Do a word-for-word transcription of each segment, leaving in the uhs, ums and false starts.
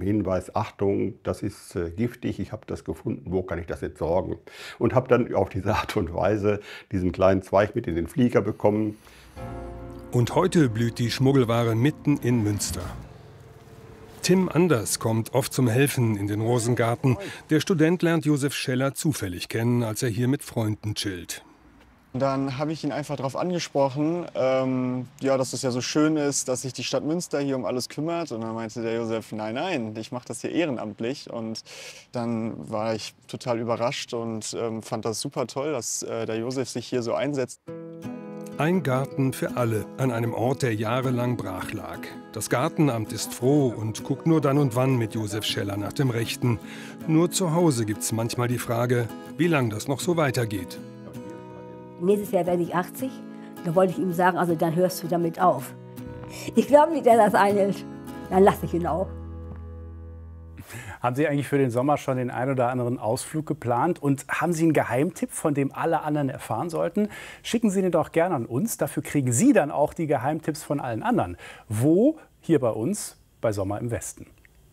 Hinweis, Achtung, das ist äh, giftig, ich habe das gefunden, wo kann ich das entsorgen? Und habe dann auf diese Art und Weise diesen kleinen Zweig mit in den Flieger bekommen. Und heute blüht die Schmuggelware mitten in Münster. Tim Anders kommt oft zum Helfen in den Rosengarten. Der Student lernt Josef Scheller zufällig kennen, als er hier mit Freunden chillt. Dann habe ich ihn einfach darauf angesprochen, ähm, ja, dass es ja so schön ist, dass sich die Stadt Münster hier um alles kümmert. Und dann meinte der Josef, nein, nein, ich mache das hier ehrenamtlich. Und dann war ich total überrascht und ähm, fand das super toll, dass äh, der Josef sich hier so einsetzt. Ein Garten für alle an einem Ort, der jahrelang brach lag. Das Gartenamt ist froh und guckt nur dann und wann mit Josef Scheller nach dem Rechten. Nur zu Hause gibt's manchmal die Frage, wie lange das noch so weitergeht. Nächstes Jahr werde ich achtzig. Da wollte ich ihm sagen, also dann hörst du damit auf. Ich glaube nicht, dass er das einhält. Dann lasse ich ihn auch. Haben Sie eigentlich für den Sommer schon den einen oder anderen Ausflug geplant? Und haben Sie einen Geheimtipp, von dem alle anderen erfahren sollten? Schicken Sie den doch gerne an uns. Dafür kriegen Sie dann auch die Geheimtipps von allen anderen. Wo? Hier bei uns, bei Sommer im Westen.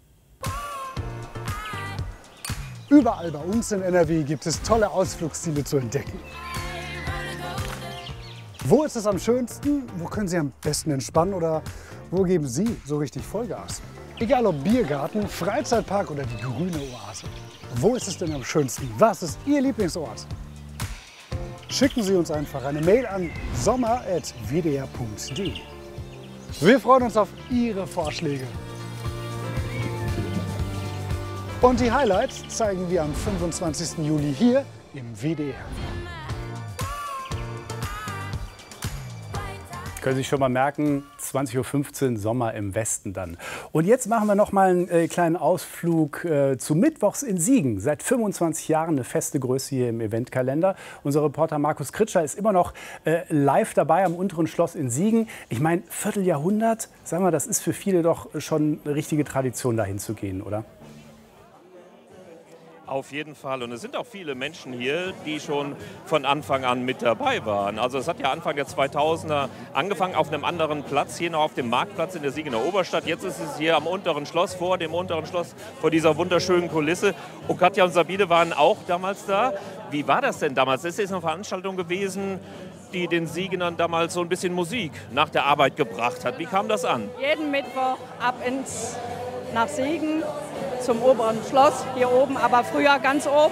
Überall bei uns in N R W gibt es tolle Ausflugsziele zu entdecken. Wo ist es am schönsten? Wo können Sie am besten entspannen? Oder wo geben Sie so richtig Vollgas? Egal ob Biergarten, Freizeitpark oder die grüne Oase. Wo ist es denn am schönsten? Was ist Ihr Lieblingsort? Schicken Sie uns einfach eine Mail an sommer at w d r punkt d e. Wir freuen uns auf Ihre Vorschläge. Und die Highlights zeigen wir am fünfundzwanzigsten Juli hier im W D R. Können Sie sich schon mal merken, zwanzig Uhr fünfzehn Sommer im Westen dann. Und jetzt machen wir noch mal einen äh, kleinen Ausflug äh, zu Mittwochs in Siegen. Seit fünfundzwanzig Jahren eine feste Größe hier im Eventkalender. Unser Reporter Markus Kritscher ist immer noch äh, live dabei am Unteren Schloss in Siegen. Ich meine, Vierteljahrhundert, sagen wir, das ist für viele doch schon eine richtige Tradition, dahin zu gehen, oder? Auf jeden Fall. Und es sind auch viele Menschen hier, die schon von Anfang an mit dabei waren. Also es hat ja Anfang der zweitausender angefangen auf einem anderen Platz, hier noch auf dem Marktplatz in der Siegener Oberstadt. Jetzt ist es hier am Unteren Schloss, vor dem Unteren Schloss, vor dieser wunderschönen Kulisse. Und Katja und Sabine waren auch damals da. Wie war das denn damals? Das ist eine Veranstaltung gewesen, die den Siegenern damals so ein bisschen Musik nach der Arbeit gebracht hat. Wie kam das an? Jeden Mittwoch ab ins, nach Siegen. Zum oberen Schloss, hier oben, aber früher ganz oben.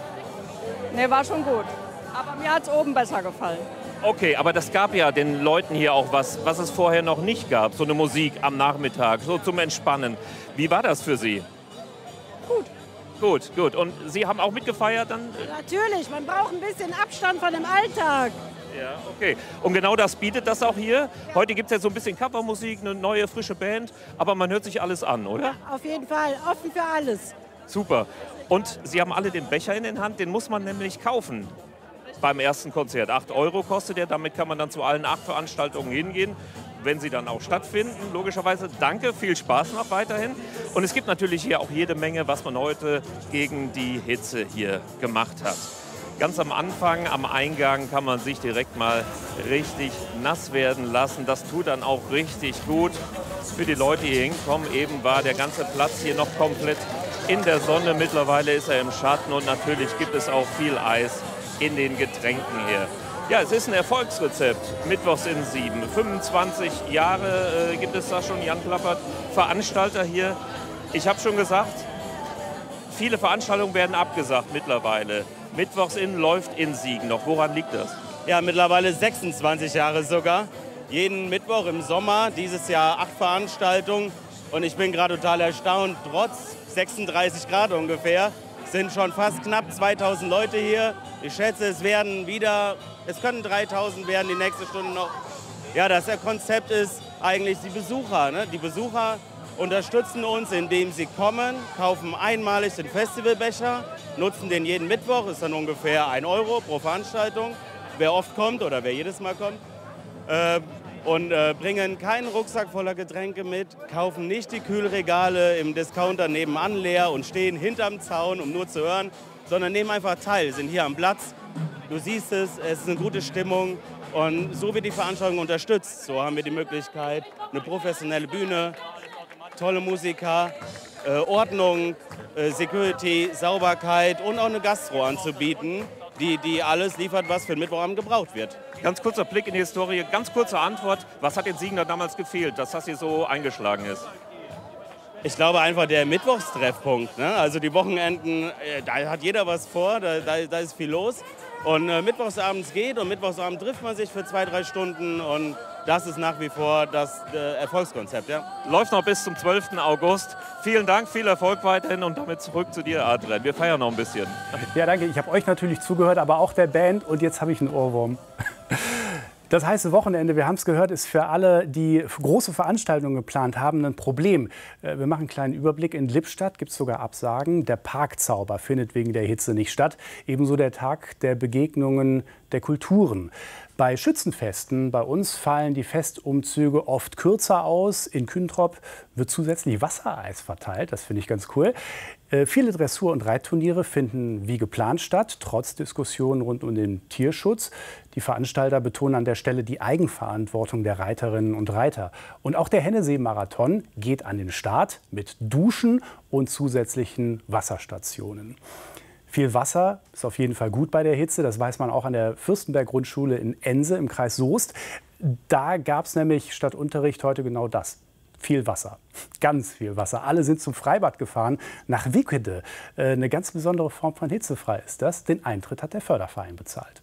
Ne, war schon gut. Aber mir hat es oben besser gefallen. Okay, aber das gab ja den Leuten hier auch was, was es vorher noch nicht gab. So eine Musik am Nachmittag, so zum Entspannen. Wie war das für Sie? Gut. Gut, gut. Und Sie haben auch mitgefeiert dann? Natürlich, man braucht ein bisschen Abstand von dem Alltag. Ja, okay. Und genau das bietet das auch hier. Heute gibt es ja so ein bisschen Covermusik, eine neue, frische Band. Aber man hört sich alles an, oder? Ja, auf jeden Fall. Offen für alles. Super. Und Sie haben alle den Becher in den Hand. Den muss man nämlich kaufen beim ersten Konzert. acht Euro kostet der. Damit kann man dann zu allen acht Veranstaltungen hingehen, wenn sie dann auch stattfinden. Logischerweise danke, viel Spaß noch weiterhin. Und es gibt natürlich hier auch jede Menge, was man heute gegen die Hitze hier gemacht hat. Ganz am Anfang, am Eingang, kann man sich direkt mal richtig nass werden lassen. Das tut dann auch richtig gut für die Leute, die hier hinkommen. Eben war der ganze Platz hier noch komplett in der Sonne. Mittlerweile ist er im Schatten und natürlich gibt es auch viel Eis in den Getränken hier. Ja, es ist ein Erfolgsrezept. Mittwochs in Siegen. fünfundzwanzig Jahre äh, gibt es da schon. Jan Klappert, Veranstalter hier. Ich habe schon gesagt, viele Veranstaltungen werden abgesagt mittlerweile. Mittwochs in läuft in Siegen noch. Woran liegt das? Ja, mittlerweile sechsundzwanzig Jahre sogar. Jeden Mittwoch im Sommer, dieses Jahr acht Veranstaltungen. Und ich bin gerade total erstaunt, trotz sechsunddreißig Grad ungefähr, sind schon fast knapp zweitausend Leute hier. Ich schätze, es werden wieder, es können dreitausend werden die nächste Stunde noch. Ja, das Konzept ist eigentlich die Besucher. Ne? Die Besucher unterstützen uns, indem sie kommen, kaufen einmalig den Festivalbecher, nutzen den jeden Mittwoch, ist dann ungefähr ein Euro pro Veranstaltung, wer oft kommt oder wer jedes Mal kommt. Äh, und äh, bringen keinen Rucksack voller Getränke mit, kaufen nicht die Kühlregale im Discounter nebenan leer und stehen hinterm Zaun, um nur zu hören, sondern nehmen einfach teil, sind hier am Platz. Du siehst es, es ist eine gute Stimmung und so wird die Veranstaltung unterstützt. So haben wir die Möglichkeit, eine professionelle Bühne, tolle Musiker äh, Ordnung, äh, Security, Sauberkeit und auch eine Gastro anzubieten, die, die alles liefert, was für den Mittwochabend gebraucht wird. Ganz kurzer Blick in die Historie, ganz kurze Antwort. Was hat den Siegen da damals gefehlt, dass das hier so eingeschlagen ist? Ich glaube einfach der Mittwochstreffpunkt. Ne? Also die Wochenenden, äh, da hat jeder was vor, da, da, da ist viel los. Und äh, mittwochsabends geht und mittwochsabend trifft man sich für zwei, drei Stunden. Und das ist nach wie vor das äh, Erfolgskonzept. Ja? Läuft noch bis zum zwölften August. Vielen Dank, viel Erfolg weiterhin und damit zurück zu dir, Adrian. Wir feiern noch ein bisschen. Ja, danke. Ich habe euch natürlich zugehört, aber auch der Band. Und jetzt habe ich einen Ohrwurm. Das heiße Wochenende, wir haben es gehört, ist für alle, die große Veranstaltungen geplant haben, ein Problem. Wir machen einen kleinen Überblick. In Lippstadt gibt es sogar Absagen. Der Parkzauber findet wegen der Hitze nicht statt. Ebenso der Tag der Begegnungen der Kulturen. Bei Schützenfesten bei uns fallen die Festumzüge oft kürzer aus. In Küntrop wird zusätzlich Wassereis verteilt. Das finde ich ganz cool. Äh, viele Dressur- und Reitturniere finden wie geplant statt, trotz Diskussionen rund um den Tierschutz. Die Veranstalter betonen an der Stelle die Eigenverantwortung der Reiterinnen und Reiter. Und auch der Hennesee-Marathon geht an den Start mit Duschen und zusätzlichen Wasserstationen. Viel Wasser ist auf jeden Fall gut bei der Hitze. Das weiß man auch an der Fürstenberg-Grundschule in Ense im Kreis Soest. Da gab es nämlich statt Unterricht heute genau das. Viel Wasser, ganz viel Wasser. Alle sind zum Freibad gefahren, nach Wickede. Eine ganz besondere Form von hitzefrei ist das. Den Eintritt hat der Förderverein bezahlt.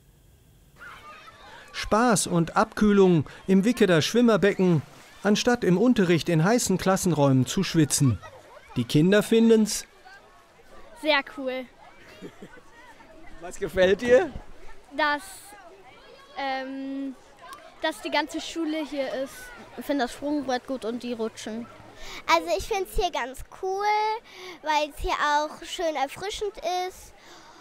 Spaß und Abkühlung im Wickeder Schwimmerbecken, anstatt im Unterricht in heißen Klassenräumen zu schwitzen. Die Kinder finden's sehr cool. Was gefällt dir? Dass, ähm, dass die ganze Schule hier ist. Ich finde das Sprungbrett gut und die Rutschen. Also ich finde es hier ganz cool, weil es hier auch schön erfrischend ist.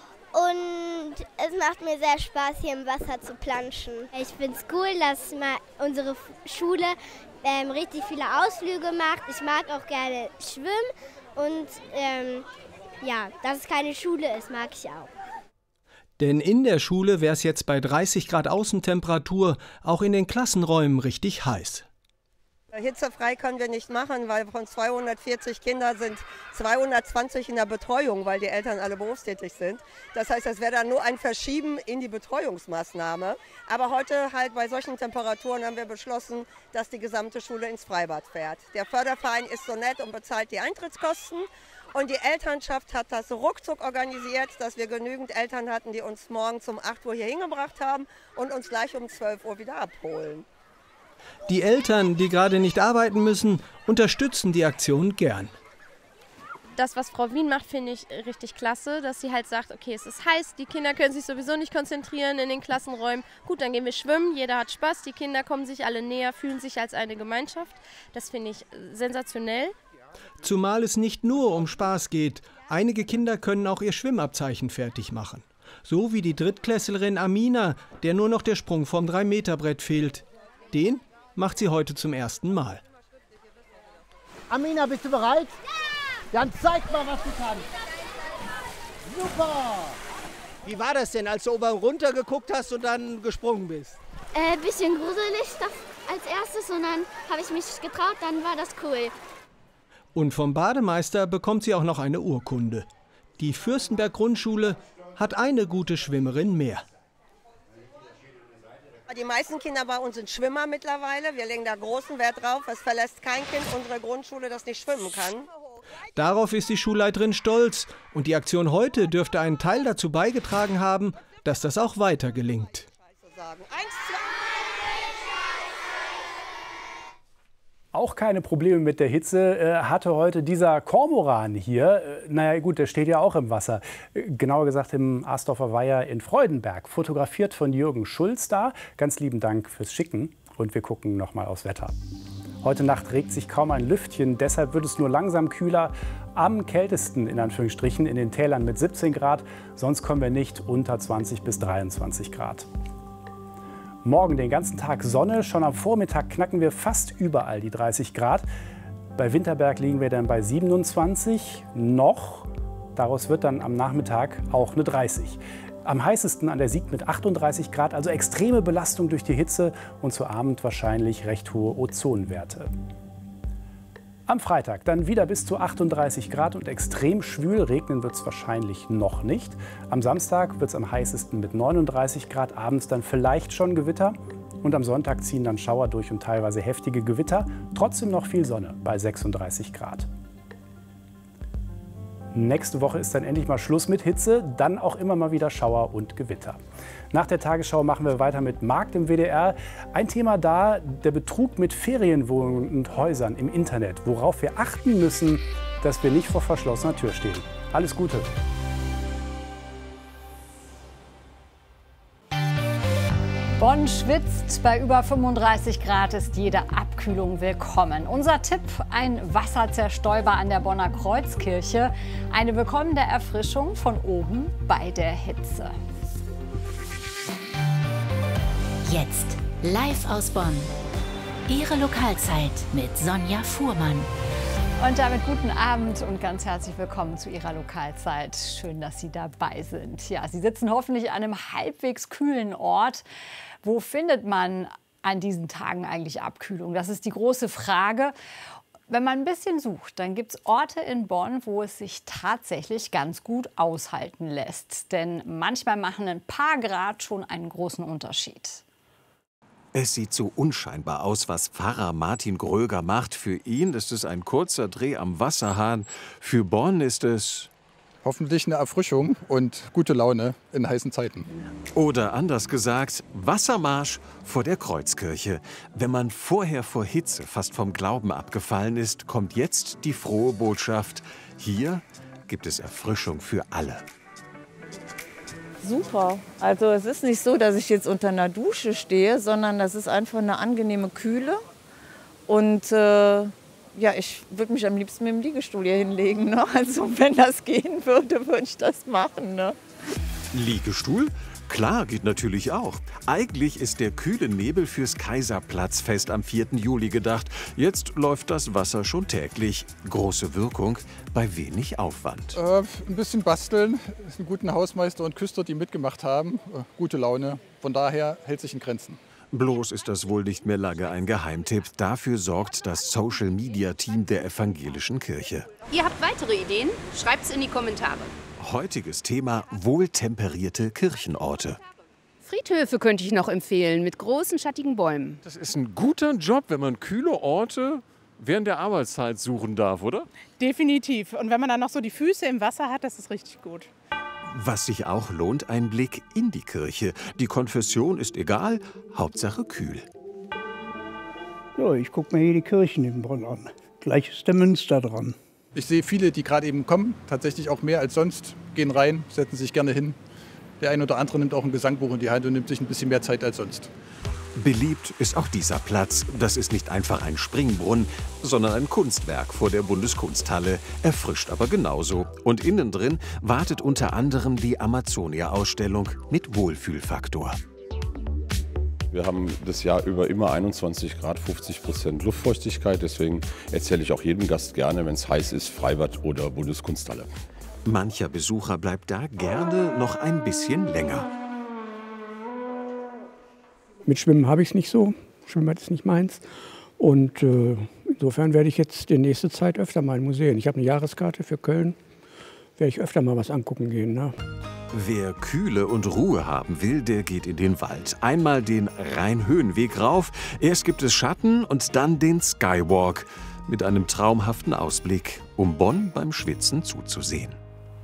Und es macht mir sehr Spaß, hier im Wasser zu planschen. Ich finde es cool, dass mal unsere Schule ähm, richtig viele Ausflüge macht. Ich mag auch gerne schwimmen und ähm, ja, dass es keine Schule ist, mag ich auch. Denn in der Schule wäre es jetzt bei dreißig Grad Außentemperatur auch in den Klassenräumen richtig heiß. Hitzefrei können wir nicht machen, weil von zweihundertvierzig Kindern sind zweihundertzwanzig in der Betreuung, weil die Eltern alle berufstätig sind. Das heißt, das wäre dann nur ein Verschieben in die Betreuungsmaßnahme. Aber heute halt bei solchen Temperaturen haben wir beschlossen, dass die gesamte Schule ins Freibad fährt. Der Förderverein ist so nett und bezahlt die Eintrittskosten. Und die Elternschaft hat das ruckzuck organisiert, dass wir genügend Eltern hatten, die uns morgens um acht Uhr hier hingebracht haben und uns gleich um zwölf Uhr wieder abholen. Die Eltern, die gerade nicht arbeiten müssen, unterstützen die Aktion gern. Das, was Frau Wien macht, finde ich richtig klasse, dass sie halt sagt, okay, es ist heiß, die Kinder können sich sowieso nicht konzentrieren in den Klassenräumen. Gut, dann gehen wir schwimmen, jeder hat Spaß, die Kinder kommen sich alle näher, fühlen sich als eine Gemeinschaft. Das finde ich sensationell. Zumal es nicht nur um Spaß geht. Einige Kinder können auch ihr Schwimmabzeichen fertig machen. So wie die Drittklässlerin Amina, der nur noch der Sprung vom drei Meter Brett fehlt. Den macht sie heute zum ersten Mal. Amina, bist du bereit? Ja! Dann zeig mal, was du kannst. Super! Wie war das denn, als du oben runter geguckt hast und dann gesprungen bist? Ein äh, bisschen gruselig als erstes und dann habe ich mich getraut, dann war das cool. Und vom Bademeister bekommt sie auch noch eine Urkunde. Die Fürstenberg-Grundschule hat eine gute Schwimmerin mehr. Die meisten Kinder bei uns sind Schwimmer mittlerweile. Wir legen da großen Wert drauf. Es verlässt kein Kind unsere Grundschule, das nicht schwimmen kann. Darauf ist die Schulleiterin stolz. Und die Aktion heute dürfte einen Teil dazu beigetragen haben, dass das auch weiter gelingt. Auch keine Probleme mit der Hitze äh, hatte heute dieser Kormoran hier. Äh, naja gut, der steht ja auch im Wasser. Äh, genauer gesagt im Asdorfer Weiher in Freudenberg. Fotografiert von Jürgen Schulz da. Ganz lieben Dank fürs Schicken. Und wir gucken noch mal aufs Wetter. Heute Nacht regt sich kaum ein Lüftchen. Deshalb wird es nur langsam kühler. Am kältesten in Anführungsstrichen in den Tälern mit siebzehn Grad. Sonst kommen wir nicht unter zwanzig bis dreiundzwanzig Grad. Morgen den ganzen Tag Sonne, schon am Vormittag knacken wir fast überall die dreißig Grad. Bei Winterberg liegen wir dann bei siebenundzwanzig noch. Daraus wird dann am Nachmittag auch eine dreißig. Am heißesten an der Sieg mit achtunddreißig Grad, also extreme Belastung durch die Hitze und zu Abend wahrscheinlich recht hohe Ozonwerte. Am Freitag dann wieder bis zu achtunddreißig Grad und extrem schwül. Regnen wird es wahrscheinlich noch nicht. Am Samstag wird es am heißesten mit neununddreißig Grad, abends dann vielleicht schon Gewitter. Und am Sonntag ziehen dann Schauer durch und teilweise heftige Gewitter. Trotzdem noch viel Sonne bei sechsunddreißig Grad. Nächste Woche ist dann endlich mal Schluss mit Hitze, dann auch immer mal wieder Schauer und Gewitter. Nach der Tagesschau machen wir weiter mit Markt im W D R. Ein Thema da, der Betrug mit Ferienwohnungen und Häusern im Internet. Worauf wir achten müssen, dass wir nicht vor verschlossener Tür stehen. Alles Gute! Bonn schwitzt, bei über fünfunddreißig Grad ist jede Abkühlung willkommen. Unser Tipp, ein Wasserzerstäuber an der Bonner Kreuzkirche. Eine willkommene Erfrischung von oben bei der Hitze. Jetzt live aus Bonn. Ihre Lokalzeit mit Sonja Fuhrmann. Und damit guten Abend und ganz herzlich willkommen zu Ihrer Lokalzeit. Schön, dass Sie dabei sind. Ja, Sie sitzen hoffentlich an einem halbwegs kühlen Ort. Wo findet man an diesen Tagen eigentlich Abkühlung? Das ist die große Frage. Wenn man ein bisschen sucht, dann gibt es Orte in Bonn, wo es sich tatsächlich ganz gut aushalten lässt. Denn manchmal machen ein paar Grad schon einen großen Unterschied. Es sieht so unscheinbar aus, was Pfarrer Martin Gröger macht. Für ihn ist es ein kurzer Dreh am Wasserhahn. Für Bonn ist es hoffentlich eine Erfrischung und gute Laune in heißen Zeiten. Oder anders gesagt, Wassermarsch vor der Kreuzkirche. Wenn man vorher vor Hitze fast vom Glauben abgefallen ist, kommt jetzt die frohe Botschaft. Hier gibt es Erfrischung für alle. Super. Also es ist nicht so, dass ich jetzt unter einer Dusche stehe, sondern das ist einfach eine angenehme Kühle. Und äh, ja, ich würde mich am liebsten mit dem Liegestuhl hier hinlegen. Ne? Also wenn das gehen würde, würde ich das machen. Ne? Liegestuhl? Klar, geht natürlich auch. Eigentlich ist der kühle Nebel fürs Kaiserplatzfest am vierten Juli gedacht. Jetzt läuft das Wasser schon täglich. Große Wirkung bei wenig Aufwand. Äh, ein bisschen basteln. Es sind guten Hausmeister und Küster, die mitgemacht haben. Äh, gute Laune. Von daher hält sich in Grenzen. Bloß ist das wohl nicht mehr lange ein Geheimtipp. Dafür sorgt das Social-Media-Team der evangelischen Kirche. Ihr habt weitere Ideen? Schreibt's in die Kommentare. Heutiges Thema: wohltemperierte Kirchenorte. Friedhöfe könnte ich noch empfehlen, mit großen schattigen Bäumen. Das ist ein guter Job, wenn man kühle Orte während der Arbeitszeit suchen darf, oder? Definitiv. Und wenn man dann noch so die Füße im Wasser hat, das ist richtig gut. Was sich auch lohnt, ein Blick in die Kirche. Die Konfession ist egal, Hauptsache kühl. Ja, ich gucke mir hier die Kirchen in Bonn an. Gleich ist der Münster dran. Ich sehe viele, die gerade eben kommen, tatsächlich auch mehr als sonst, gehen rein, setzen sich gerne hin. Der ein oder andere nimmt auch ein Gesangbuch in die Hand und nimmt sich ein bisschen mehr Zeit als sonst. Beliebt ist auch dieser Platz. Das ist nicht einfach ein Springbrunnen, sondern ein Kunstwerk vor der Bundeskunsthalle. Erfrischt aber genauso. Und innen drin wartet unter anderem die Amazonia-Ausstellung mit Wohlfühlfaktor. Wir haben das Jahr über immer einundzwanzig Grad, fünfzig Prozent Luftfeuchtigkeit. Deswegen erzähle ich auch jedem Gast gerne, wenn es heiß ist, Freibad oder Bundeskunsthalle. Mancher Besucher bleibt da gerne noch ein bisschen länger. Mit Schwimmen habe ich es nicht so. Schwimmbad ist nicht meins. Und äh, insofern werde ich jetzt in nächster Zeit öfter mal in Museen. Ich habe eine Jahreskarte für Köln. Werde ich öfter mal was angucken gehen. Ne? Wer Kühle und Ruhe haben will, der geht in den Wald. Einmal den Rhein-Höhenweg rauf. Erst gibt es Schatten und dann den Skywalk. Mit einem traumhaften Ausblick, um Bonn beim Schwitzen zuzusehen.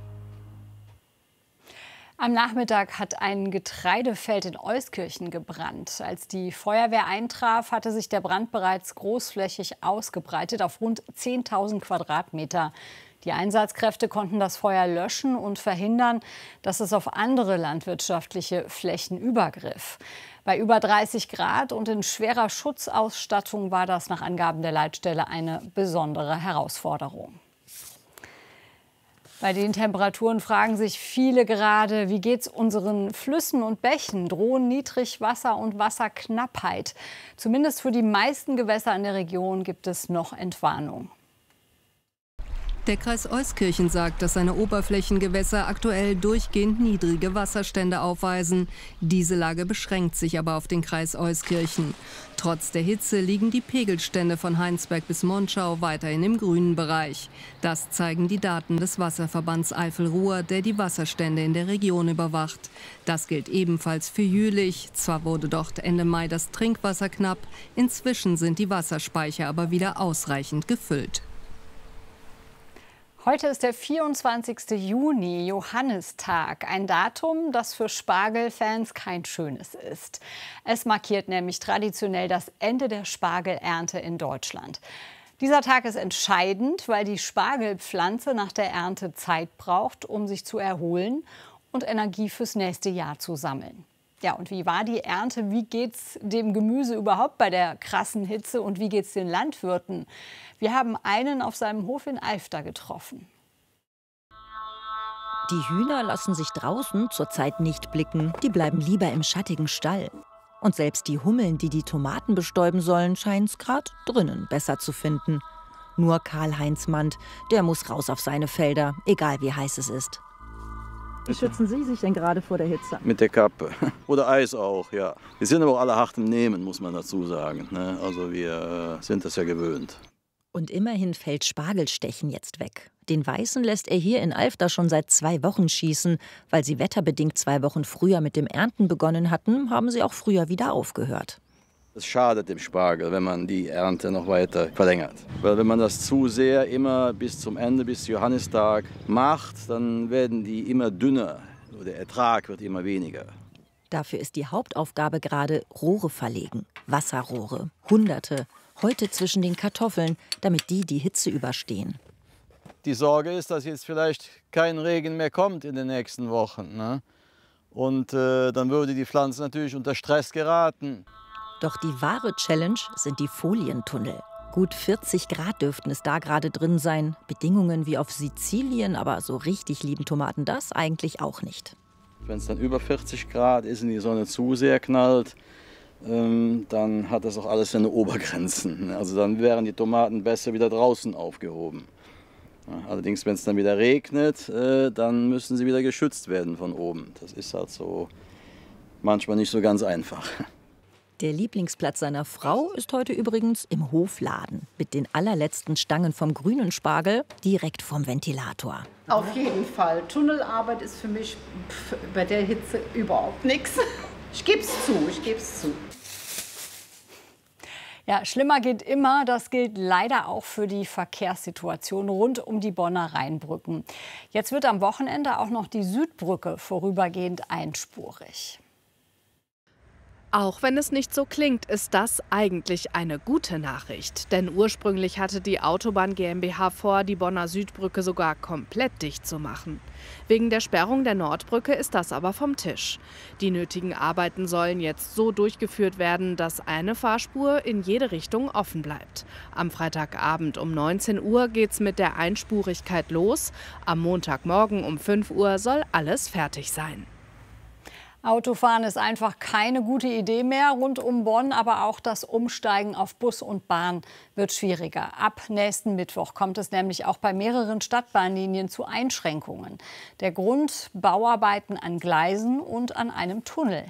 Am Nachmittag hat ein Getreidefeld in Euskirchen gebrannt. Als die Feuerwehr eintraf, hatte sich der Brand bereits großflächig ausgebreitet auf rund zehntausend Quadratmeter. Die Einsatzkräfte konnten das Feuer löschen und verhindern, dass es auf andere landwirtschaftliche Flächen übergriff. Bei über dreißig Grad und in schwerer Schutzausstattung war das nach Angaben der Leitstelle eine besondere Herausforderung. Bei den Temperaturen fragen sich viele gerade, wie geht es unseren Flüssen und Bächen? Drohen Niedrigwasser und Wasserknappheit? Zumindest für die meisten Gewässer in der Region gibt es noch Entwarnung. Der Kreis Euskirchen sagt, dass seine Oberflächengewässer aktuell durchgehend niedrige Wasserstände aufweisen. Diese Lage beschränkt sich aber auf den Kreis Euskirchen. Trotz der Hitze liegen die Pegelstände von Heinsberg bis Monschau weiterhin im grünen Bereich. Das zeigen die Daten des Wasserverbands Eifel-Ruhr, der die Wasserstände in der Region überwacht. Das gilt ebenfalls für Jülich. Zwar wurde dort Ende Mai das Trinkwasser knapp, inzwischen sind die Wasserspeicher aber wieder ausreichend gefüllt. Heute ist der vierundzwanzigste Juni, Johannistag. Ein Datum, das für Spargelfans kein schönes ist. Es markiert nämlich traditionell das Ende der Spargelernte in Deutschland. Dieser Tag ist entscheidend, weil die Spargelpflanze nach der Ernte Zeit braucht, um sich zu erholen und Energie fürs nächste Jahr zu sammeln. Ja, und wie war die Ernte? Wie geht's dem Gemüse überhaupt bei der krassen Hitze? Und wie geht's den Landwirten? Wir haben einen auf seinem Hof in Alfter getroffen. Die Hühner lassen sich draußen zurzeit nicht blicken. Die bleiben lieber im schattigen Stall. Und selbst die Hummeln, die die Tomaten bestäuben sollen, scheinen es gerade drinnen besser zu finden. Nur Karl-Heinz Mand, der muss raus auf seine Felder, egal wie heiß es ist. Wie schützen Sie sich denn gerade vor der Hitze? Mit der Kappe. Oder Eis auch, ja. Wir sind aber auch alle hart im Nehmen, muss man dazu sagen. Ne? Also wir äh, sind das ja gewöhnt. Und immerhin fällt Spargelstechen jetzt weg. Den Weißen lässt er hier in Alfter schon seit zwei Wochen schießen. Weil sie wetterbedingt zwei Wochen früher mit dem Ernten begonnen hatten, haben sie auch früher wieder aufgehört. Es schadet dem Spargel, wenn man die Ernte noch weiter verlängert. Weil wenn man das zu sehr immer bis zum Ende, bis Johannistag macht, dann werden die immer dünner. Der Ertrag wird immer weniger. Dafür ist die Hauptaufgabe gerade Rohre verlegen. Wasserrohre, Hunderte. Heute zwischen den Kartoffeln, damit die die Hitze überstehen. Die Sorge ist, dass jetzt vielleicht kein Regen mehr kommt in den nächsten Wochen. Ne? Und äh, dann würde die Pflanze natürlich unter Stress geraten. Doch die wahre Challenge sind die Folientunnel. Gut vierzig Grad dürften es da gerade drin sein. Bedingungen wie auf Sizilien, aber so richtig lieben Tomaten das eigentlich auch nicht. Wenn es dann über vierzig Grad ist und die Sonne zu sehr knallt, ähm, dann hat das auch alles seine Obergrenzen. Also dann wären die Tomaten besser wieder draußen aufgehoben. Ja, allerdings, wenn es dann wieder regnet, äh, dann müssen sie wieder geschützt werden von oben. Das ist halt so manchmal nicht so ganz einfach. Der Lieblingsplatz seiner Frau ist heute übrigens im Hofladen. Mit den allerletzten Stangen vom grünen Spargel direkt vom Ventilator. Auf jeden Fall. Tunnelarbeit ist für mich pff, bei der Hitze überhaupt nichts. Ich gebe es zu, ich gebe es zu. Ja, schlimmer geht immer. Das gilt leider auch für die Verkehrssituation rund um die Bonner Rheinbrücken. Jetzt wird am Wochenende auch noch die Südbrücke vorübergehend einspurig. Auch wenn es nicht so klingt, ist das eigentlich eine gute Nachricht. Denn ursprünglich hatte die Autobahn GmbH vor, die Bonner Südbrücke sogar komplett dicht zu machen. Wegen der Sperrung der Nordbrücke ist das aber vom Tisch. Die nötigen Arbeiten sollen jetzt so durchgeführt werden, dass eine Fahrspur in jede Richtung offen bleibt. Am Freitagabend um neunzehn Uhr geht's mit der Einspurigkeit los. Am Montagmorgen um fünf Uhr soll alles fertig sein. Autofahren ist einfach keine gute Idee mehr rund um Bonn, aber auch das Umsteigen auf Bus und Bahn wird schwieriger. Ab nächsten Mittwoch kommt es nämlich auch bei mehreren Stadtbahnlinien zu Einschränkungen. Der Grund: Bauarbeiten an Gleisen und an einem Tunnel.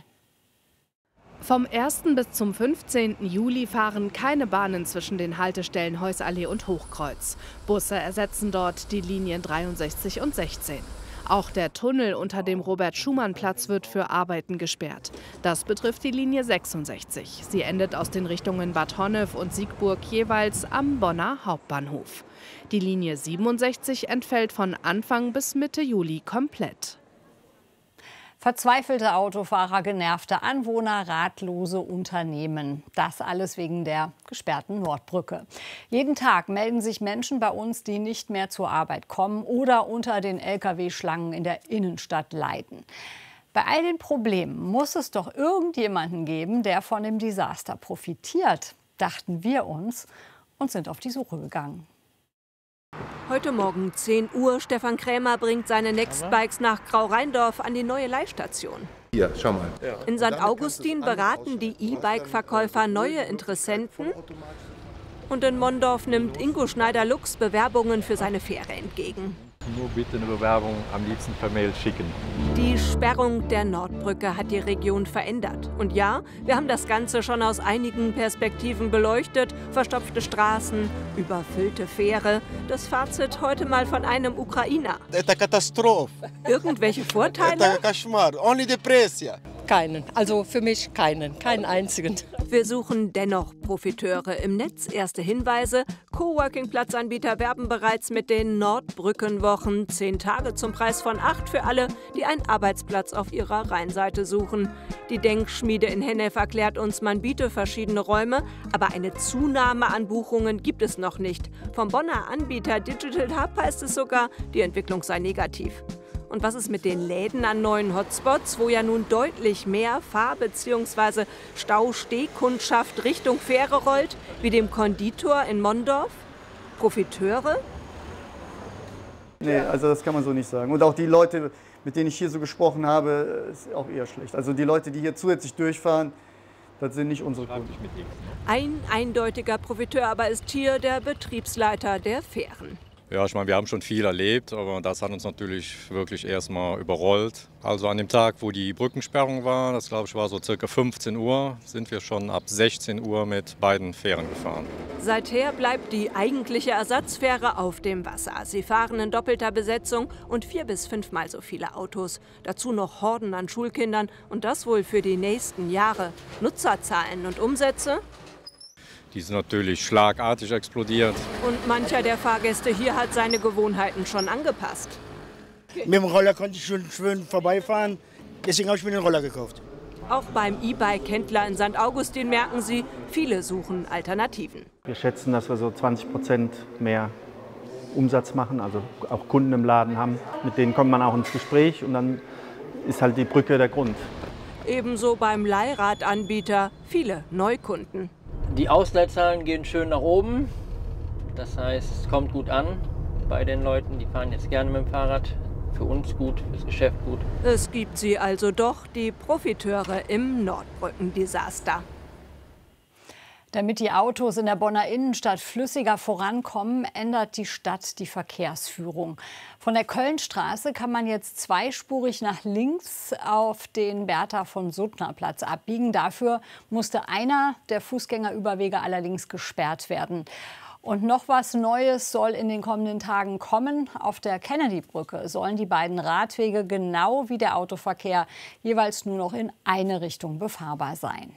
Vom ersten bis zum fünfzehnten Juli fahren keine Bahnen zwischen den Haltestellen Heussallee und Hochkreuz. Busse ersetzen dort die Linien dreiundsechzig und sechzehn. Auch der Tunnel unter dem Robert-Schumann-Platz wird für Arbeiten gesperrt. Das betrifft die Linie sechsundsechzig. Sie endet aus den Richtungen Bad Honnef und Siegburg jeweils am Bonner Hauptbahnhof. Die Linie siebenundsechzig entfällt von Anfang bis Mitte Juli komplett. Verzweifelte Autofahrer, genervte Anwohner, ratlose Unternehmen. Das alles wegen der gesperrten Nordbrücke. Jeden Tag melden sich Menschen bei uns, die nicht mehr zur Arbeit kommen oder unter den L K W-Schlangen in der Innenstadt leiden. Bei all den Problemen muss es doch irgendjemanden geben, der von dem Desaster profitiert, dachten wir uns und sind auf die Suche gegangen. Heute Morgen zehn Uhr. Stefan Krämer bringt seine Nextbikes nach Grau-Rheindorf an die neue Leihstation. Hier, schau mal. In Sankt Augustin beraten die E-Bike-Verkäufer neue Interessenten. Und in Mondorf nimmt Ingo Schneider-Lux Bewerbungen für seine Fähre entgegen. Nur bitte eine Bewerbung am liebsten per Mail schicken. Die Sperrung der Nordbrücke hat die Region verändert. Und ja, wir haben das Ganze schon aus einigen Perspektiven beleuchtet. Verstopfte Straßen, überfüllte Fähre. Das Fazit heute mal von einem Ukrainer. Это Katastrophe. Irgendwelche Vorteile? Это кошмар. Ohne Depression. Keinen. Also für mich keinen. Keinen einzigen. Wir suchen dennoch Profiteure im Netz. Erste Hinweise. Coworking-Platzanbieter werben bereits mit den Nordbrückenwochen. Zehn Tage zum Preis von acht für alle, die einen Arbeitsplatz auf ihrer Rheinseite suchen. Die Denkschmiede in Hennef erklärt uns, man biete verschiedene Räume, aber eine Zunahme an Buchungen gibt es noch nicht. Vom Bonner Anbieter Digital Hub heißt es sogar, die Entwicklung sei negativ. Und was ist mit den Läden an neuen Hotspots, wo ja nun deutlich mehr Fahr- bzw. Stau-Stehkundschaft Richtung Fähre rollt, wie dem Konditor in Mondorf? Profiteure? Nee, also das kann man so nicht sagen. Und auch die Leute, mit denen ich hier so gesprochen habe, ist auch eher schlecht. Also die Leute, die hier zusätzlich durchfahren, das sind nicht unsere Kunden. Ein eindeutiger Profiteur aber ist hier der Betriebsleiter der Fähren. Ja, ich meine, wir haben schon viel erlebt, aber das hat uns natürlich wirklich erstmal überrollt. Also an dem Tag, wo die Brückensperrung war, das glaube ich war so circa fünfzehn Uhr, sind wir schon ab sechzehn Uhr mit beiden Fähren gefahren. Seither bleibt die eigentliche Ersatzfähre auf dem Wasser. Sie fahren in doppelter Besetzung und vier bis fünfmal so viele Autos. Dazu noch Horden an Schulkindern und das wohl für die nächsten Jahre. Nutzerzahlen und Umsätze? Die sind natürlich schlagartig explodiert. Und mancher der Fahrgäste hier hat seine Gewohnheiten schon angepasst. Mit dem Roller konnte ich schon schön vorbeifahren, deswegen habe ich mir den Roller gekauft. Auch beim E-Bike-Händler in Sankt Augustin merken sie, viele suchen Alternativen. Wir schätzen, dass wir so zwanzig Prozent mehr Umsatz machen, also auch Kunden im Laden haben. Mit denen kommt man auch ins Gespräch und dann ist halt die Brücke der Grund. Ebenso beim Leihradanbieter viele Neukunden. Die Ausleihzahlen gehen schön nach oben. Das heißt, es kommt gut an bei den Leuten, die fahren jetzt gerne mit dem Fahrrad. Für uns gut, fürs Geschäft gut. Es gibt sie also doch, die Profiteure im Nordbrückendesaster. Damit die Autos in der Bonner Innenstadt flüssiger vorankommen, ändert die Stadt die Verkehrsführung. Von der Kölnstraße kann man jetzt zweispurig nach links auf den Bertha-von-Suttner-Platz abbiegen. Dafür musste einer der Fußgängerüberwege allerdings gesperrt werden. Und noch was Neues soll in den kommenden Tagen kommen. Auf der Kennedy-Brücke sollen die beiden Radwege genau wie der Autoverkehr jeweils nur noch in eine Richtung befahrbar sein.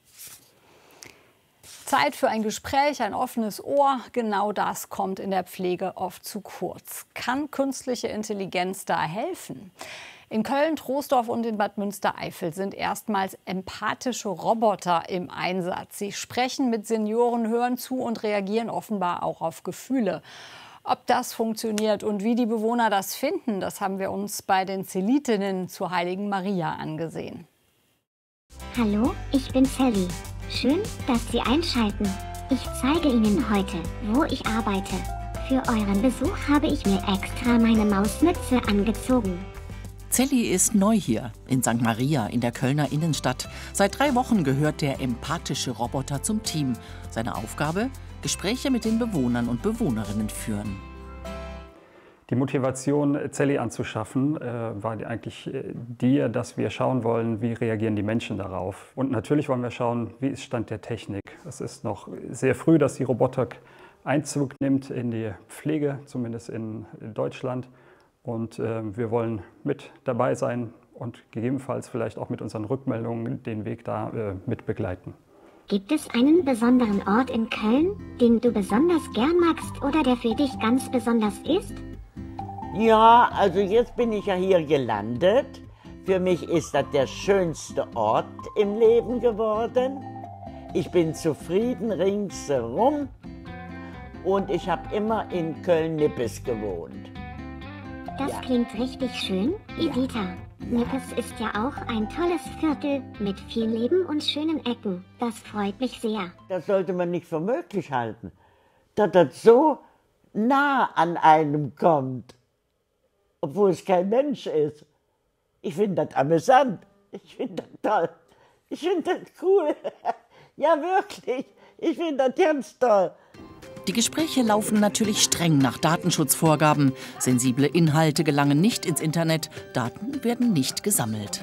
Zeit für ein Gespräch, ein offenes Ohr. Genau das kommt in der Pflege oft zu kurz. Kann künstliche Intelligenz da helfen? In Köln, Troisdorf und in Bad Münstereifel sind erstmals empathische Roboter im Einsatz. Sie sprechen mit Senioren, hören zu und reagieren offenbar auch auf Gefühle. Ob das funktioniert und wie die Bewohner das finden, das haben wir uns bei den Zelitinnen zur Heiligen Maria angesehen. Hallo, ich bin Sally. Schön, dass Sie einschalten. Ich zeige Ihnen heute, wo ich arbeite. Für euren Besuch habe ich mir extra meine Mausmütze angezogen. Sally ist neu hier in Sankt Maria in der Kölner Innenstadt. Seit drei Wochen gehört der empathische Roboter zum Team. Seine Aufgabe? Gespräche mit den Bewohnern und Bewohnerinnen führen. Die Motivation, Sally anzuschaffen, äh, war eigentlich die, dass wir schauen wollen, wie reagieren die Menschen darauf. Und natürlich wollen wir schauen, wie ist Stand der Technik. Es ist noch sehr früh, dass die Robotik Einzug nimmt in die Pflege, zumindest in Deutschland. Und äh, wir wollen mit dabei sein und gegebenenfalls vielleicht auch mit unseren Rückmeldungen den Weg da äh, mit begleiten. Gibt es einen besonderen Ort in Köln, den du besonders gern magst oder der für dich ganz besonders ist? Ja, also jetzt bin ich ja hier gelandet. Für mich ist das der schönste Ort im Leben geworden. Ich bin zufrieden ringsherum und ich habe immer in Köln-Nippes gewohnt. Das ja. Klingt richtig schön, Editha. Ja. Nippes ist ja auch ein tolles Viertel mit viel Leben und schönen Ecken. Das freut mich sehr. Das sollte man nicht für möglich halten, dass das so nah an einem kommt, obwohl es kein Mensch ist. Ich finde das amüsant. Ich finde das toll. Ich finde das cool. Ja, wirklich. Ich finde das ganz toll. Die Gespräche laufen natürlich streng nach Datenschutzvorgaben. Sensible Inhalte gelangen nicht ins Internet, Daten werden nicht gesammelt.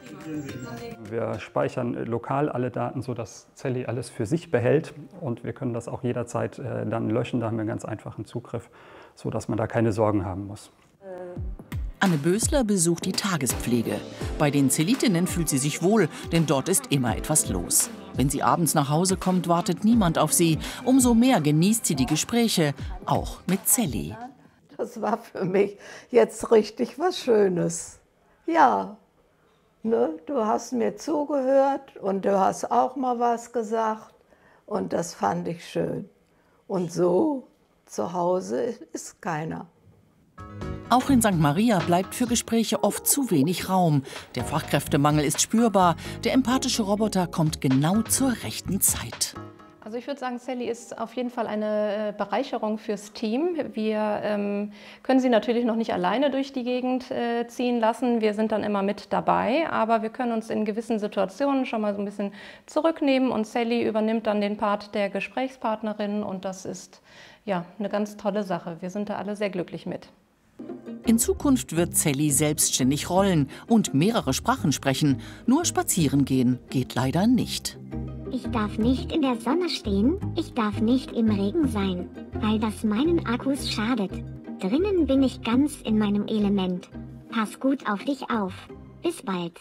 Wir speichern lokal alle Daten, sodass Zelli alles für sich behält. Und wir können das auch jederzeit äh, dann löschen. Da haben wir einen ganz einfachen Zugriff, sodass man da keine Sorgen haben muss. Anne Bösler besucht die Tagespflege. Bei den Zellitinnen fühlt sie sich wohl, denn dort ist immer etwas los. Wenn sie abends nach Hause kommt, wartet niemand auf sie. Umso mehr genießt sie die Gespräche, auch mit Zelli. Das war für mich jetzt richtig was Schönes. Ja, ne, du hast mir zugehört und du hast auch mal was gesagt und das fand ich schön. Und so zu Hause ist keiner. Auch in Sankt Maria bleibt für Gespräche oft zu wenig Raum. Der Fachkräftemangel ist spürbar. Der empathische Roboter kommt genau zur rechten Zeit. Also ich würde sagen, Zelli ist auf jeden Fall eine Bereicherung fürs Team. Wir ähm, können sie natürlich noch nicht alleine durch die Gegend äh, ziehen lassen. Wir sind dann immer mit dabei, aber wir können uns in gewissen Situationen schon mal so ein bisschen zurücknehmen und Zelli übernimmt dann den Part der Gesprächspartnerin und das ist ja eine ganz tolle Sache. Wir sind da alle sehr glücklich mit. In Zukunft wird Zelli selbstständig rollen und mehrere Sprachen sprechen. Nur spazieren gehen geht leider nicht. Ich darf nicht in der Sonne stehen, ich darf nicht im Regen sein, weil das meinen Akkus schadet. Drinnen bin ich ganz in meinem Element. Pass gut auf dich auf. Bis bald.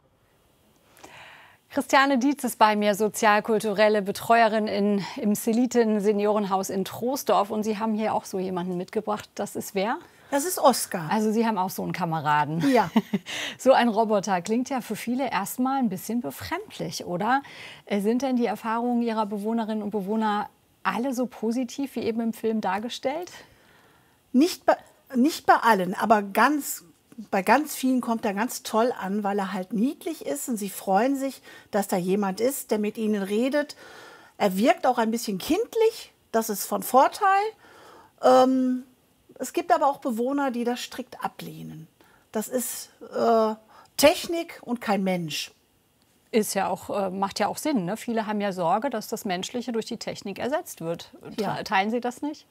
Christiane Dietz ist bei mir, sozialkulturelle Betreuerin in, im Zeliten-Seniorenhaus in Troisdorf. Und Sie haben hier auch so jemanden mitgebracht. Das ist wer? Das ist Oskar. Also Sie haben auch so einen Kameraden. Ja. So ein Roboter klingt ja für viele erstmal ein bisschen befremdlich, oder? Sind denn die Erfahrungen Ihrer Bewohnerinnen und Bewohner alle so positiv wie eben im Film dargestellt? Nicht bei, nicht bei allen, aber ganz, bei ganz vielen kommt er ganz toll an, weil er halt niedlich ist und sie freuen sich, dass da jemand ist, der mit ihnen redet. Er wirkt auch ein bisschen kindlich, das ist von Vorteil. Ähm, Es gibt aber auch Bewohner, die das strikt ablehnen. Das ist äh, Technik und kein Mensch. Ist ja auch, äh, macht ja auch Sinn. Ne? Viele haben ja Sorge, dass das Menschliche durch die Technik ersetzt wird. Ja. Teilen Sie das nicht?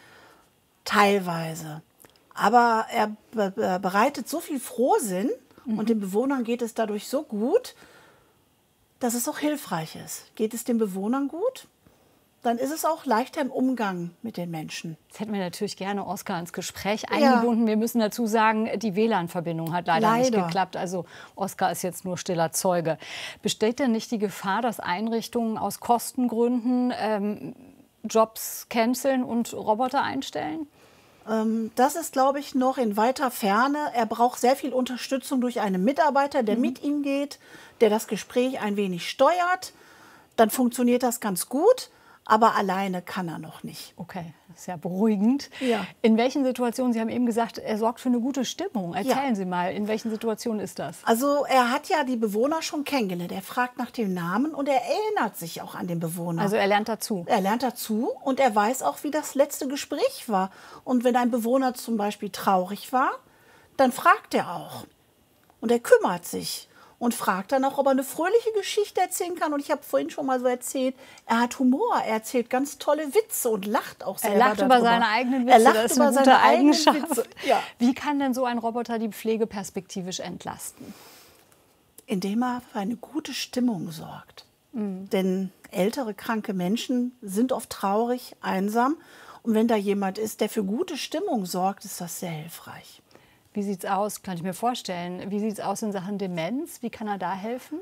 Teilweise. Aber er be bereitet so viel Frohsinn mhm. und den Bewohnern geht es dadurch so gut, dass es auch hilfreich ist. Geht es den Bewohnern gut? Dann ist es auch leichter im Umgang mit den Menschen. Jetzt hätten wir natürlich gerne Oskar ins Gespräch eingebunden. Ja. Wir müssen dazu sagen, die W L A N-Verbindung hat leider, leider nicht geklappt. Also Oskar ist jetzt nur stiller Zeuge. Besteht denn nicht die Gefahr, dass Einrichtungen aus Kostengründen ähm, Jobs canceln und Roboter einstellen? Ähm, das ist, glaube ich, noch in weiter Ferne. Er braucht sehr viel Unterstützung durch einen Mitarbeiter, der mhm. mit ihm geht, der das Gespräch ein wenig steuert. Dann funktioniert das ganz gut. Aber alleine kann er noch nicht. Okay, das ist ja beruhigend. Ja. In welchen Situationen, Sie haben eben gesagt, er sorgt für eine gute Stimmung. Erzählen ja. Sie mal, in welchen Situationen ist das? Also er hat ja die Bewohner schon kennengelernt. Er fragt nach dem Namen und er erinnert sich auch an den Bewohner. Also er lernt dazu? Er lernt dazu und er weiß auch, wie das letzte Gespräch war. Und wenn ein Bewohner zum Beispiel traurig war, dann fragt er auch. Und er kümmert sich. Und fragt dann auch, ob er eine fröhliche Geschichte erzählen kann. Und ich habe vorhin schon mal so erzählt, er hat Humor, er erzählt ganz tolle Witze und lacht auch selber Er lacht darüber. über seine eigenen Witze, er lacht das ist über eine gute seine Eigenschaft. eigenen Witze. Ja. Wie kann denn so ein Roboter die Pflege perspektivisch entlasten? Indem er für eine gute Stimmung sorgt. Mhm. Denn ältere, kranke Menschen sind oft traurig, einsam. Und wenn da jemand ist, der für gute Stimmung sorgt, ist das sehr hilfreich. Wie sieht es aus, kann ich mir vorstellen, wie sieht es aus in Sachen Demenz? Wie kann er da helfen?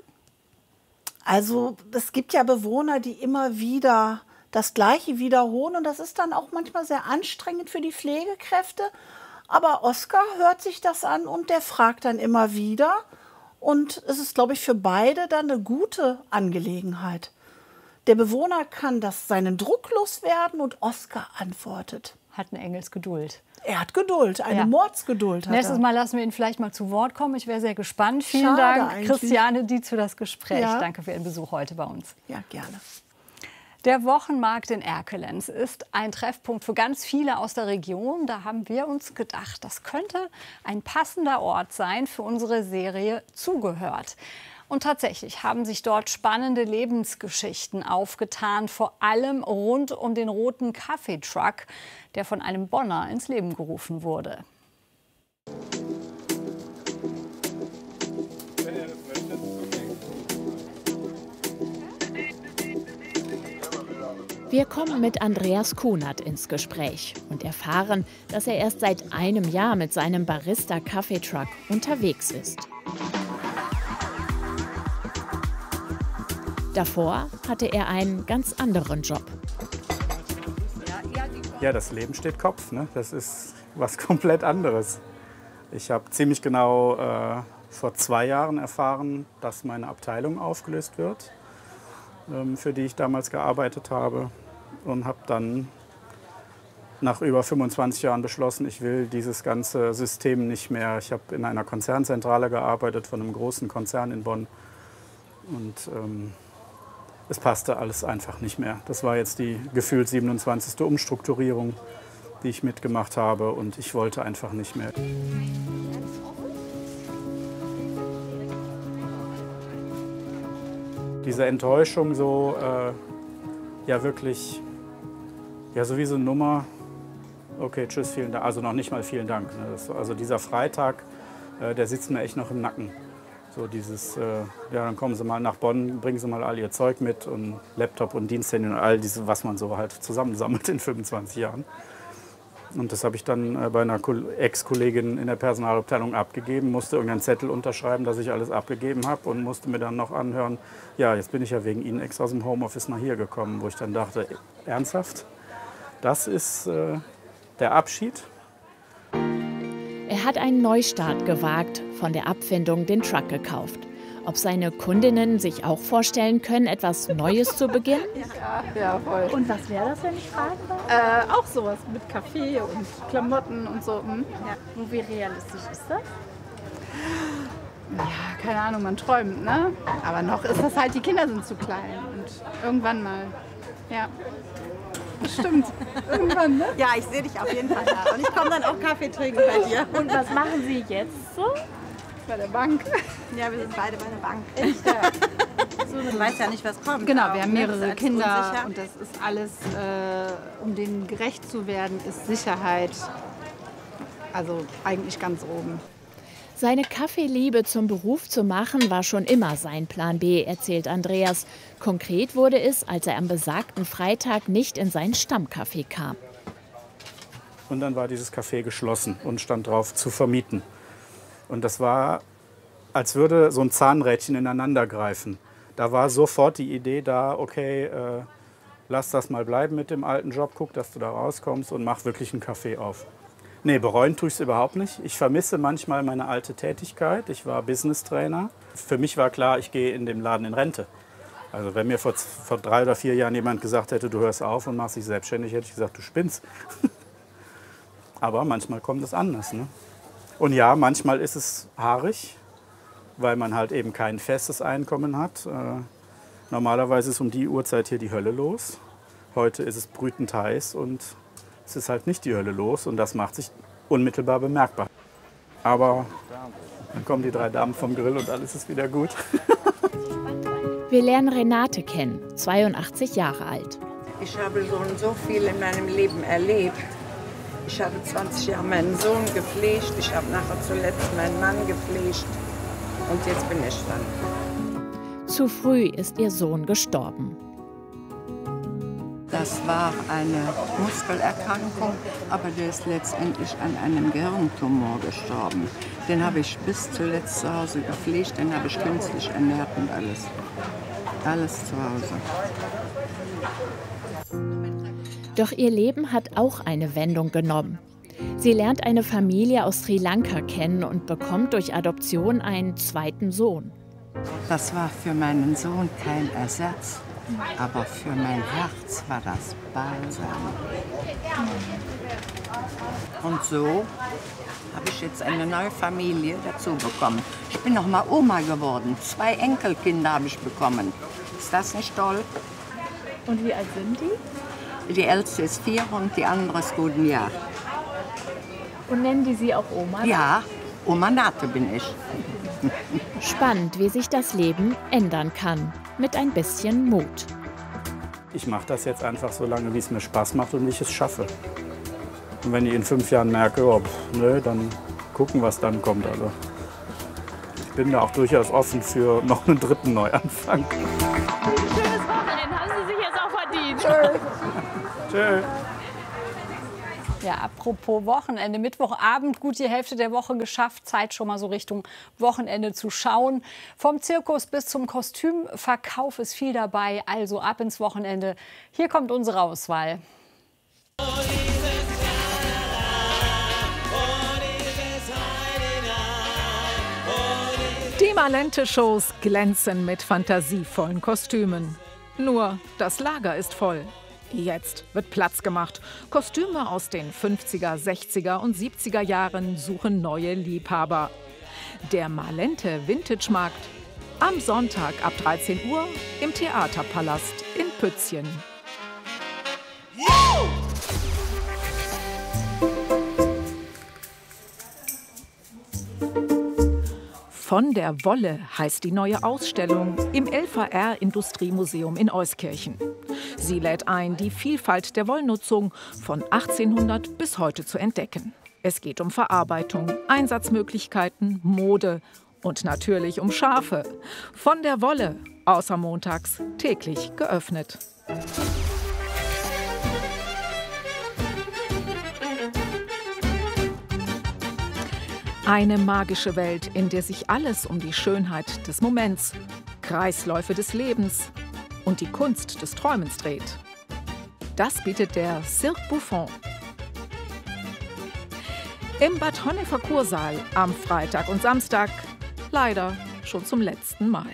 Also es gibt ja Bewohner, die immer wieder das Gleiche wiederholen. Und das ist dann auch manchmal sehr anstrengend für die Pflegekräfte. Aber Oskar hört sich das an und der fragt dann immer wieder. Und es ist, glaube ich, für beide dann eine gute Angelegenheit. Der Bewohner kann das seinen Druck loswerden und Oskar antwortet. Hat eine Engelsgeduld. Er hat Geduld, eine ja. Mordsgeduld hat Nächstes er. Mal lassen wir ihn vielleicht mal zu Wort kommen. Ich wäre sehr gespannt. Vielen Schade Dank, eigentlich. Christiane Dietz, für das Gespräch. Ja. Danke für Ihren Besuch heute bei uns. Ja, gerne. Der Wochenmarkt in Erkelenz ist ein Treffpunkt für ganz viele aus der Region. Da haben wir uns gedacht, das könnte ein passender Ort sein für unsere Serie Zugehört. Und tatsächlich haben sich dort spannende Lebensgeschichten aufgetan, vor allem rund um den roten Kaffeetruck, der von einem Bonner ins Leben gerufen wurde. Wir kommen mit Andreas Kunert ins Gespräch und erfahren, dass er erst seit einem Jahr mit seinem Barista-Kaffeetruck unterwegs ist. Davor hatte er einen ganz anderen Job. Ja, das Leben steht Kopf, ne? Das ist was komplett anderes. Ich habe ziemlich genau äh, vor zwei Jahren erfahren, dass meine Abteilung aufgelöst wird, ähm, für die ich damals gearbeitet habe. Und habe dann nach über fünfundzwanzig Jahren beschlossen, ich will dieses ganze System nicht mehr. Ich habe in einer Konzernzentrale gearbeitet von einem großen Konzern in Bonn. Und ähm, es passte alles einfach nicht mehr. Das war jetzt die gefühlt siebenundzwanzigste Umstrukturierung, die ich mitgemacht habe. Und ich wollte einfach nicht mehr. Diese Enttäuschung so, äh, ja wirklich, ja so wie so eine Nummer, okay, tschüss, vielen Dank, also noch nicht mal vielen Dank. Ne? Das, also dieser Freitag, äh, der sitzt mir echt noch im Nacken. So dieses, äh, ja dann kommen Sie mal nach Bonn, bringen Sie mal all Ihr Zeug mit und Laptop und Diensthandy und all diese, was man so halt zusammensammelt in fünfundzwanzig Jahren. Und das habe ich dann äh, bei einer Ex-Kollegin in der Personalabteilung abgegeben, musste irgendeinen Zettel unterschreiben, dass ich alles abgegeben habe und musste mir dann noch anhören, ja, jetzt bin ich ja wegen Ihnen extra aus dem Homeoffice nach hier gekommen, wo ich dann dachte, ernsthaft, das ist äh, der Abschied? Er hat einen Neustart gewagt, von der Abfindung den Truck gekauft. Ob seine Kundinnen sich auch vorstellen können, etwas Neues zu beginnen? Ja, ja, voll. Und was wäre das, wenn ich fragen darf? Äh, auch sowas mit Kaffee und Klamotten und so. Hm? Ja. Und wie realistisch ist das? Ja, keine Ahnung, man träumt, ne? Aber noch ist das halt, die Kinder sind zu klein. Und irgendwann mal, ja. Stimmt, irgendwann, ne? Ja, ich sehe dich auf jeden Fall da. Und ich komme dann auch Kaffee trinken bei dir. Und was machen Sie jetzt so? Bei der Bank. Ja, wir sind beide bei der Bank. Echt? Ja. So, man weiß ja nicht, was kommt. Genau, wir haben mehrere ne? Kinder unsicher. und das ist alles, äh, um denen gerecht zu werden, ist Sicherheit, also eigentlich ganz oben. Seine Kaffeeliebe zum Beruf zu machen, war schon immer sein Plan B, erzählt Andreas. Konkret wurde es, als er am besagten Freitag nicht in seinen Stammcafé kam. Und dann war dieses Café geschlossen und stand drauf, zu vermieten. Und das war, als würde so ein Zahnrädchen ineinander greifen. Da war sofort die Idee da, okay, äh, lass das mal bleiben mit dem alten Job, guck, dass du da rauskommst und mach wirklich einen Café auf. Nee, bereuen tue ich es überhaupt nicht. Ich vermisse manchmal meine alte Tätigkeit. Ich war Business-Trainer. Für mich war klar, ich gehe in dem Laden in Rente. Also wenn mir vor, vor drei oder vier Jahren jemand gesagt hätte, du hörst auf und machst dich selbstständig, hätte ich gesagt, du spinnst. Aber manchmal kommt es anders, ne? Und ja, manchmal ist es haarig, weil man halt eben kein festes Einkommen hat. Äh, normalerweise ist um die Uhrzeit hier die Hölle los. Heute ist es brütend heiß und es ist halt nicht die Hölle los und das macht sich unmittelbar bemerkbar. Aber dann kommen die drei Damen vom Grill und alles ist wieder gut. Wir lernen Renate kennen, zweiundachtzig Jahre alt. Ich habe so und so viel in meinem Leben erlebt. Ich habe zwanzig Jahre meinen Sohn gepflegt, ich habe nachher zuletzt meinen Mann gepflegt und jetzt bin ich dran. Zu früh ist ihr Sohn gestorben. Das war eine Muskelerkrankung, aber der ist letztendlich an einem Gehirntumor gestorben. Den habe ich bis zuletzt zu Hause gepflegt, den habe ich künstlich ernährt und alles. Alles zu Hause. Doch ihr Leben hat auch eine Wendung genommen. Sie lernt eine Familie aus Sri Lanka kennen und bekommt durch Adoption einen zweiten Sohn. Das war für meinen Sohn kein Ersatz, aber für mein Herz war das Balsam. Und so habe ich jetzt eine neue Familie dazu bekommen. Ich bin noch mal Oma geworden. Zwei Enkelkinder habe ich bekommen. Ist das nicht toll? Und wie alt sind die? Die älteste ist vier und die andere ist gut ein Jahr. Und nennen die Sie auch Oma? Ja, Oma Nate bin ich. Spannend, wie sich das Leben ändern kann, mit ein bisschen Mut. Ich mache das jetzt einfach so lange, wie es mir Spaß macht und ich es schaffe. Und wenn ich in fünf Jahren merke, oh, pff, nö, dann gucken, was dann kommt. Also ich bin da auch durchaus offen für noch einen dritten Neuanfang. Schönes Wochenende, haben Sie sich jetzt auch verdient. Tschö. Tschö. Ja, apropos Wochenende, Mittwochabend, gut die Hälfte der Woche geschafft. Zeit schon mal so Richtung Wochenende zu schauen. Vom Zirkus bis zum Kostümverkauf ist viel dabei, also ab ins Wochenende. Hier kommt unsere Auswahl. Die Malente-Shows glänzen mit fantasievollen Kostümen. Nur das Lager ist voll. Jetzt wird Platz gemacht. Kostüme aus den fünfziger, sechziger und siebziger Jahren suchen neue Liebhaber. Der Malente Vintage Markt am Sonntag ab dreizehn Uhr im Theaterpalast in Pützchen. Von der Wolle heißt die neue Ausstellung im L V R-Industriemuseum in Euskirchen. Sie lädt ein, die Vielfalt der Wollnutzung von achtzehnhundert bis heute zu entdecken. Es geht um Verarbeitung, Einsatzmöglichkeiten, Mode und natürlich um Schafe. Von der Wolle, außer montags, täglich geöffnet. Eine magische Welt, in der sich alles um die Schönheit des Moments, Kreisläufe des Lebens und die Kunst des Träumens dreht. Das bietet der Cirque Buffon. Im Bad Honecker Kursaal am Freitag und Samstag leider schon zum letzten Mal.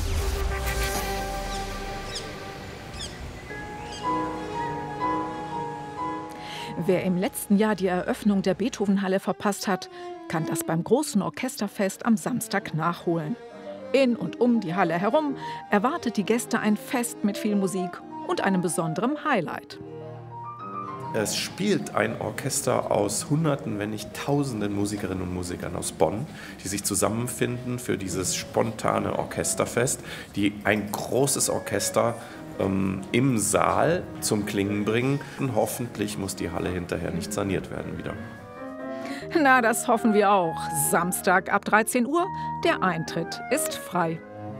Wer im letzten Jahr die Eröffnung der Beethovenhalle verpasst hat, kann das beim großen Orchesterfest am Samstag nachholen. In und um die Halle herum erwartet die Gäste ein Fest mit viel Musik und einem besonderen Highlight. Es spielt ein Orchester aus Hunderten, wenn nicht Tausenden Musikerinnen und Musikern aus Bonn, die sich zusammenfinden für dieses spontane Orchesterfest, die ein großes Orchester ähm, im Saal zum Klingen bringen. Und hoffentlich muss die Halle hinterher nicht saniert werden wieder. Na, das hoffen wir auch. Samstag ab dreizehn Uhr, der Eintritt ist frei.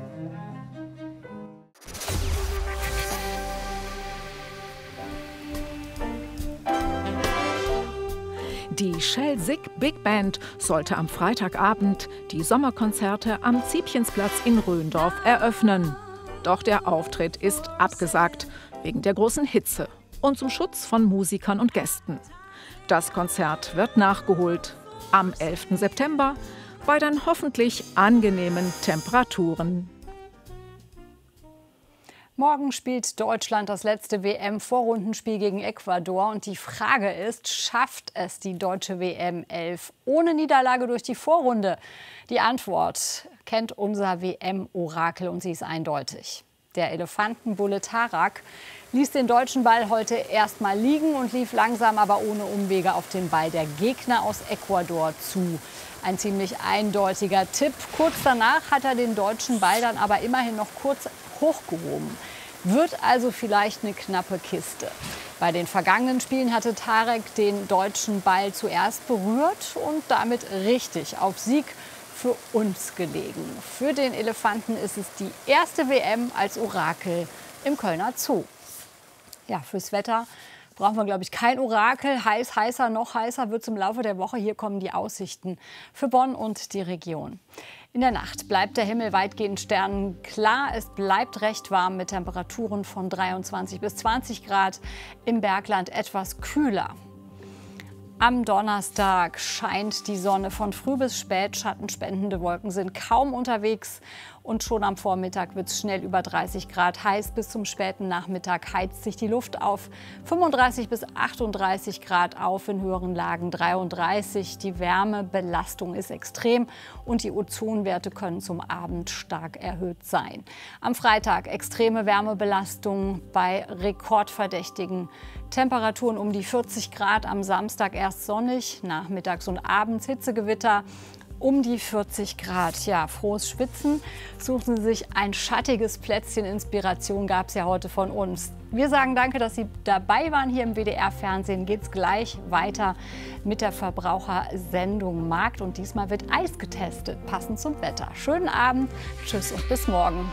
Die Schelsig Big Band sollte am Freitagabend die Sommerkonzerte am Ziebchensplatz in Röndorf eröffnen. Doch der Auftritt ist abgesagt, wegen der großen Hitze und zum Schutz von Musikern und Gästen. Das Konzert wird nachgeholt am elften September bei dann hoffentlich angenehmen Temperaturen. Morgen spielt Deutschland das letzte W M-Vorrundenspiel gegen Ecuador. Und die Frage ist, schafft es die deutsche W M elf ohne Niederlage durch die Vorrunde? Die Antwort kennt unser W M-Orakel und sie ist eindeutig. Der Elefantenbulle Tarak ließ den deutschen Ball heute erst mal liegen und lief langsam, aber ohne Umwege auf den Ball der Gegner aus Ecuador zu. Ein ziemlich eindeutiger Tipp. Kurz danach hat er den deutschen Ball dann aber immerhin noch kurz hochgehoben. Wird also vielleicht eine knappe Kiste. Bei den vergangenen Spielen hatte Tarek den deutschen Ball zuerst berührt und damit richtig auf Sieg für uns gelegen. Für den Elefanten ist es die erste W M als Orakel im Kölner Zoo. Ja, fürs Wetter brauchen wir, glaube ich, kein Orakel. Heiß, heißer, noch heißer wird es im Laufe der Woche. Hier kommen die Aussichten für Bonn und die Region. In der Nacht bleibt der Himmel weitgehend sternenklar. Es bleibt recht warm mit Temperaturen von dreiundzwanzig bis zwanzig Grad. Im Bergland etwas kühler. Am Donnerstag scheint die Sonne von früh bis spät. Schattenspendende Wolken sind kaum unterwegs. Und schon am Vormittag wird es schnell über dreißig Grad heiß. Bis zum späten Nachmittag heizt sich die Luft auf fünfunddreißig bis achtunddreißig Grad auf, in höheren Lagen dreiunddreißig. Die Wärmebelastung ist extrem und die Ozonwerte können zum Abend stark erhöht sein. Am Freitag extreme Wärmebelastung bei rekordverdächtigen Temperaturen um die vierzig Grad. Am Samstag erst sonnig, nachmittags und abends Hitzegewitter. Um die vierzig Grad. Ja, frohes Schwitzen. Suchen Sie sich ein schattiges Plätzchen. Inspiration gab es ja heute von uns. Wir sagen danke, dass Sie dabei waren hier im W D R-Fernsehen. Geht's gleich weiter mit der Verbrauchersendung Markt. Und diesmal wird Eis getestet, passend zum Wetter. Schönen Abend, tschüss und bis morgen.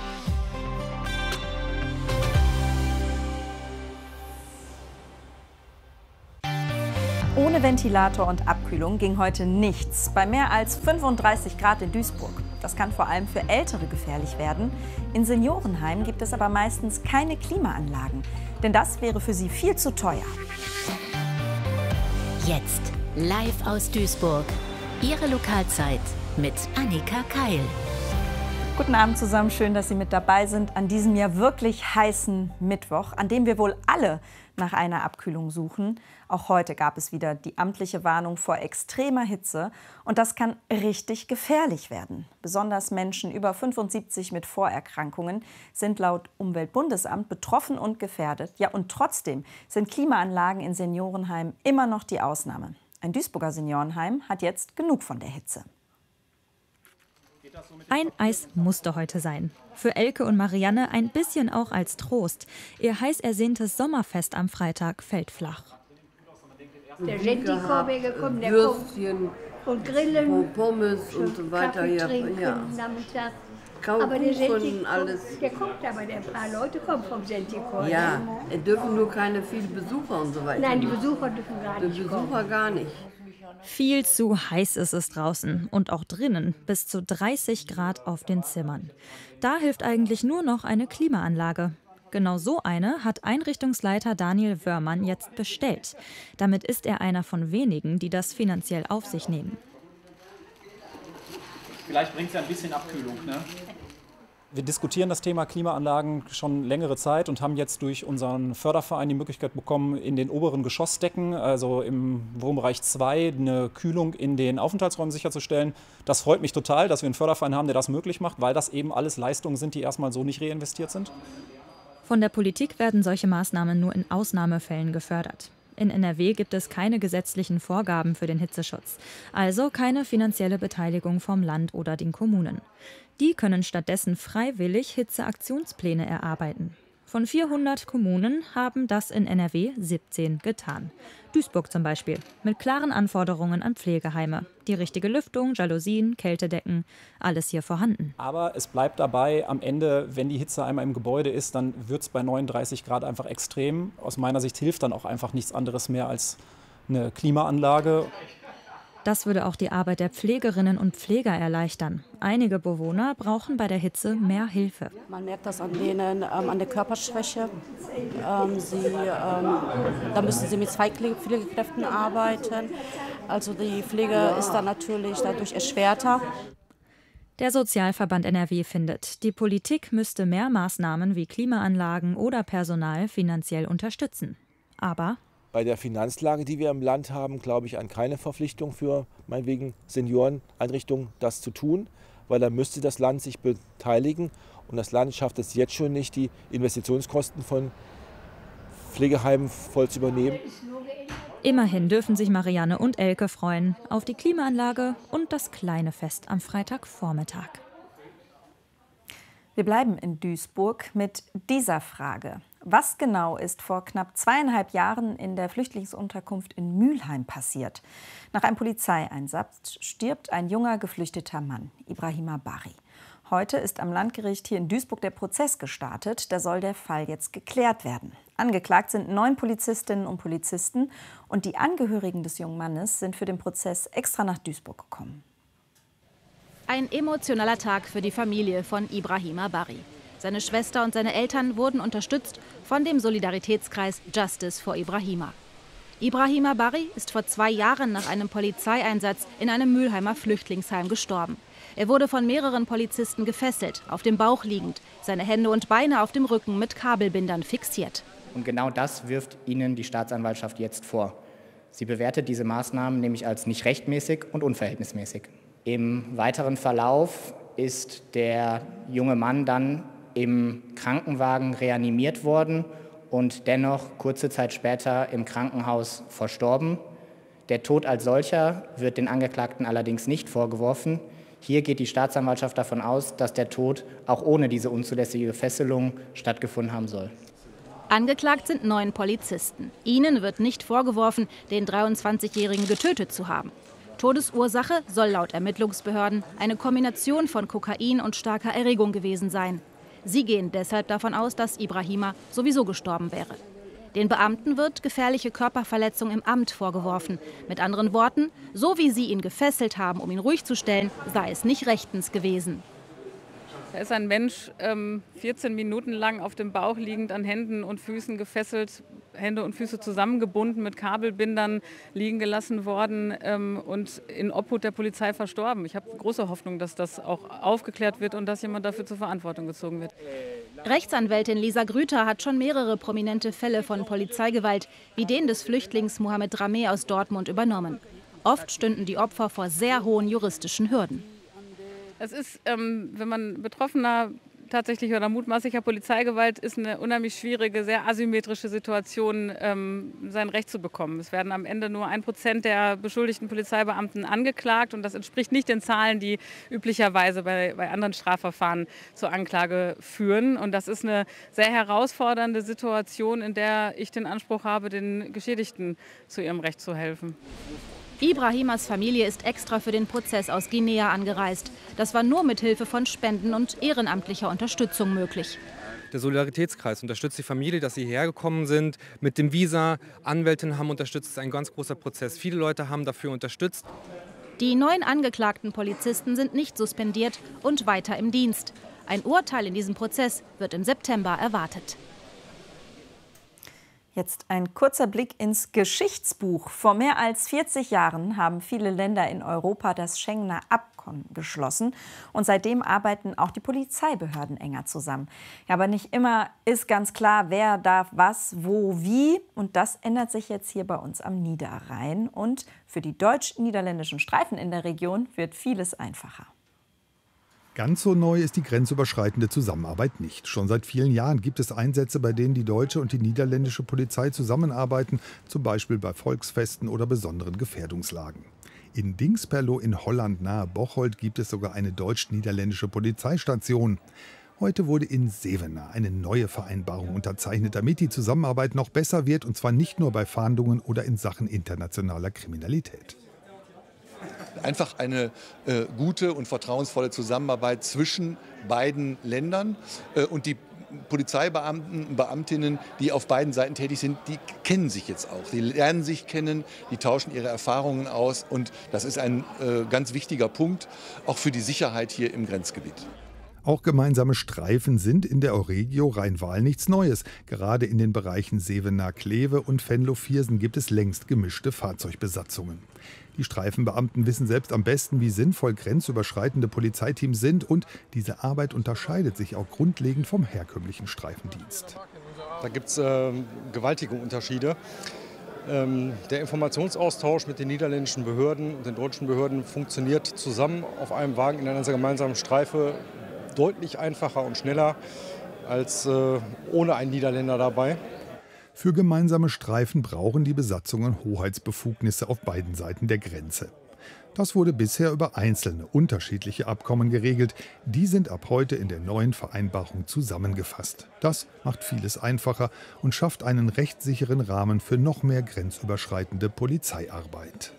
Ohne Ventilator und Abkühlung ging heute nichts. Bei mehr als fünfunddreißig Grad in Duisburg. Das kann vor allem für Ältere gefährlich werden. In Seniorenheimen gibt es aber meistens keine Klimaanlagen. Denn das wäre für sie viel zu teuer. Jetzt live aus Duisburg. Ihre Lokalzeit mit Annika Keil. Guten Abend zusammen, schön, dass Sie mit dabei sind an diesem ja wirklich heißen Mittwoch, an dem wir wohl alle nach einer Abkühlung suchen. Auch heute gab es wieder die amtliche Warnung vor extremer Hitze und das kann richtig gefährlich werden. Besonders Menschen über fünfundsiebzig mit Vorerkrankungen sind laut Umweltbundesamt betroffen und gefährdet. Ja, und trotzdem sind Klimaanlagen in Seniorenheimen immer noch die Ausnahme. Ein Duisburger Seniorenheim hat jetzt genug von der Hitze. Ein Eis musste heute sein. Für Elke und Marianne ein bisschen auch als Trost. Ihr heiß ersehntes Sommerfest am Freitag fällt flach. Der Gentikorb gekommen, der Würstchen kommt. Und Grillen. Pommes und so weiter. Kaffee Ja, trinken, ja. Nachmittag. Kaum Aber der Kuchen, Genti alles. kommt, der kommt aber, der paar Leute kommen vom Gentikorb. Ja, es dürfen nur keine vielen Besucher und so weiter. Nein, die Besucher dürfen gar nicht Die Besucher kommen. gar nicht. Viel zu heiß ist es draußen und auch drinnen, bis zu dreißig Grad auf den Zimmern. Da hilft eigentlich nur noch eine Klimaanlage. Genau so eine hat Einrichtungsleiter Daniel Wörmann jetzt bestellt. Damit ist er einer von wenigen, die das finanziell auf sich nehmen. Vielleicht bringt es ja ein bisschen Abkühlung, ne? Wir diskutieren das Thema Klimaanlagen schon längere Zeit und haben jetzt durch unseren Förderverein die Möglichkeit bekommen, in den oberen Geschossdecken, also im Wohnbereich zwei, eine Kühlung in den Aufenthaltsräumen sicherzustellen. Das freut mich total, dass wir einen Förderverein haben, der das möglich macht, weil das eben alles Leistungen sind, die erstmal so nicht reinvestiert sind. Von der Politik werden solche Maßnahmen nur in Ausnahmefällen gefördert. In N R W gibt es keine gesetzlichen Vorgaben für den Hitzeschutz, also keine finanzielle Beteiligung vom Land oder den Kommunen. Die können stattdessen freiwillig Hitzeaktionspläne erarbeiten. Von vierhundert Kommunen haben das in N R W siebzehn getan. Duisburg zum Beispiel, mit klaren Anforderungen an Pflegeheime. Die richtige Lüftung, Jalousien, Kältedecken, alles hier vorhanden. Aber es bleibt dabei, am Ende, wenn die Hitze einmal im Gebäude ist, dann wird es bei neununddreißig Grad einfach extrem. Aus meiner Sicht hilft dann auch einfach nichts anderes mehr als eine Klimaanlage. Das würde auch die Arbeit der Pflegerinnen und Pfleger erleichtern. Einige Bewohner brauchen bei der Hitze mehr Hilfe. Man merkt das an denen, ähm, an der Körperschwäche. Ähm, sie, ähm, da müssen sie mit zwei Pflegekräften arbeiten. Also die Pflege ist dann natürlich dadurch erschwerter. Der Sozialverband N R W findet, die Politik müsste mehr Maßnahmen wie Klimaanlagen oder Personal finanziell unterstützen. Aber bei der Finanzlage, die wir im Land haben, glaube ich an keine Verpflichtung für meinetwegen Senioreneinrichtungen, das zu tun, weil da müsste das Land sich beteiligen und das Land schafft es jetzt schon nicht, die Investitionskosten von Pflegeheimen voll zu übernehmen. Immerhin dürfen sich Marianne und Elke freuen auf die Klimaanlage und das kleine Fest am Freitagvormittag. Wir bleiben in Duisburg mit dieser Frage. Was genau ist vor knapp zweieinhalb Jahren in der Flüchtlingsunterkunft in Mülheim passiert? Nach einem Polizeieinsatz stirbt ein junger geflüchteter Mann, Ibrahima Bari. Heute ist am Landgericht hier in Duisburg der Prozess gestartet. Da soll der Fall jetzt geklärt werden. Angeklagt sind neun Polizistinnen und Polizisten und die Angehörigen des jungen Mannes sind für den Prozess extra nach Duisburg gekommen. Ein emotionaler Tag für die Familie von Ibrahima Bari. Seine Schwester und seine Eltern wurden unterstützt von dem Solidaritätskreis Justice for Ibrahima. Ibrahima Bari ist vor zwei Jahren nach einem Polizeieinsatz in einem Mülheimer Flüchtlingsheim gestorben. Er wurde von mehreren Polizisten gefesselt, auf dem Bauch liegend, seine Hände und Beine auf dem Rücken mit Kabelbindern fixiert. Und genau das wirft Ihnen die Staatsanwaltschaft jetzt vor. Sie bewertet diese Maßnahmen nämlich als nicht rechtmäßig und unverhältnismäßig. Im weiteren Verlauf ist der junge Mann dann im Krankenwagen reanimiert worden und dennoch kurze Zeit später im Krankenhaus verstorben. Der Tod als solcher wird den Angeklagten allerdings nicht vorgeworfen. Hier geht die Staatsanwaltschaft davon aus, dass der Tod auch ohne diese unzulässige Fesselung stattgefunden haben soll. Angeklagt sind neun Polizisten. Ihnen wird nicht vorgeworfen, den dreiundzwanzigjährigen getötet zu haben. Todesursache soll laut Ermittlungsbehörden eine Kombination von Kokain und starker Erregung gewesen sein. Sie gehen deshalb davon aus, dass Ibrahima sowieso gestorben wäre. Den Beamten wird gefährliche Körperverletzung im Amt vorgeworfen. Mit anderen Worten, so wie sie ihn gefesselt haben, um ihn ruhig zu stellen, sei es nicht rechtens gewesen. Da ist ein Mensch ähm, vierzehn Minuten lang auf dem Bauch liegend, an Händen und Füßen gefesselt, Hände und Füße zusammengebunden, mit Kabelbindern liegen gelassen worden ähm, und in Obhut der Polizei verstorben. Ich habe große Hoffnung, dass das auch aufgeklärt wird und dass jemand dafür zur Verantwortung gezogen wird. Rechtsanwältin Lisa Grüter hat schon mehrere prominente Fälle von Polizeigewalt, wie den des Flüchtlings Mohamed Rameh aus Dortmund, übernommen. Oft stünden die Opfer vor sehr hohen juristischen Hürden. Es ist, ähm, wenn man Betroffener tatsächlich oder mutmaßlicher Polizeigewalt ist, eine unheimlich schwierige, sehr asymmetrische Situation, ähm, sein Recht zu bekommen. Es werden am Ende nur ein Prozent der beschuldigten Polizeibeamten angeklagt und das entspricht nicht den Zahlen, die üblicherweise bei, bei anderen Strafverfahren zur Anklage führen. Und das ist eine sehr herausfordernde Situation, in der ich den Anspruch habe, den Geschädigten zu ihrem Recht zu helfen. Ibrahimas Familie ist extra für den Prozess aus Guinea angereist. Das war nur mit Hilfe von Spenden und ehrenamtlicher Unterstützung möglich. Der Solidaritätskreis unterstützt die Familie, dass sie hierher gekommen sind. Mit dem Visa, Anwältinnen haben unterstützt. Das ist ein ganz großer Prozess. Viele Leute haben dafür unterstützt. Die neun angeklagten Polizisten sind nicht suspendiert und weiter im Dienst. Ein Urteil in diesem Prozess wird im September erwartet. Jetzt ein kurzer Blick ins Geschichtsbuch. Vor mehr als vierzig Jahren haben viele Länder in Europa das Schengener Abkommen geschlossen. Und seitdem arbeiten auch die Polizeibehörden enger zusammen. Ja, aber nicht immer ist ganz klar, wer darf was, wo, wie. Und das ändert sich jetzt hier bei uns am Niederrhein. Und für die deutsch-niederländischen Streifen in der Region wird vieles einfacher. Ganz so neu ist die grenzüberschreitende Zusammenarbeit nicht. Schon seit vielen Jahren gibt es Einsätze, bei denen die deutsche und die niederländische Polizei zusammenarbeiten, zum Beispiel bei Volksfesten oder besonderen Gefährdungslagen. In Dingsperlo in Holland nahe Bocholt gibt es sogar eine deutsch-niederländische Polizeistation. Heute wurde in Zevenaar eine neue Vereinbarung unterzeichnet, damit die Zusammenarbeit noch besser wird, und zwar nicht nur bei Fahndungen oder in Sachen internationaler Kriminalität. Einfach eine äh, gute und vertrauensvolle Zusammenarbeit zwischen beiden Ländern. Äh, und die Polizeibeamten und Beamtinnen, die auf beiden Seiten tätig sind, die kennen sich jetzt auch. Die lernen sich kennen, die tauschen ihre Erfahrungen aus. Und das ist ein äh, ganz wichtiger Punkt, auch für die Sicherheit hier im Grenzgebiet. Auch gemeinsame Streifen sind in der Euregio Rhein-Waal nichts Neues. Gerade in den Bereichen Zevenaar-Kleve und Venlo-Viersen gibt es längst gemischte Fahrzeugbesatzungen. Die Streifenbeamten wissen selbst am besten, wie sinnvoll grenzüberschreitende Polizeiteams sind, und diese Arbeit unterscheidet sich auch grundlegend vom herkömmlichen Streifendienst. Da gibt es äh, gewaltige Unterschiede. Ähm, der Informationsaustausch mit den niederländischen Behörden und den deutschen Behörden funktioniert zusammen auf einem Wagen in einer gemeinsamen Streife deutlich einfacher und schneller als äh, ohne einen Niederländer dabei. Für gemeinsame Streifen brauchen die Besatzungen Hoheitsbefugnisse auf beiden Seiten der Grenze. Das wurde bisher über einzelne, unterschiedliche Abkommen geregelt. Die sind ab heute in der neuen Vereinbarung zusammengefasst. Das macht vieles einfacher und schafft einen rechtssicheren Rahmen für noch mehr grenzüberschreitende Polizeiarbeit.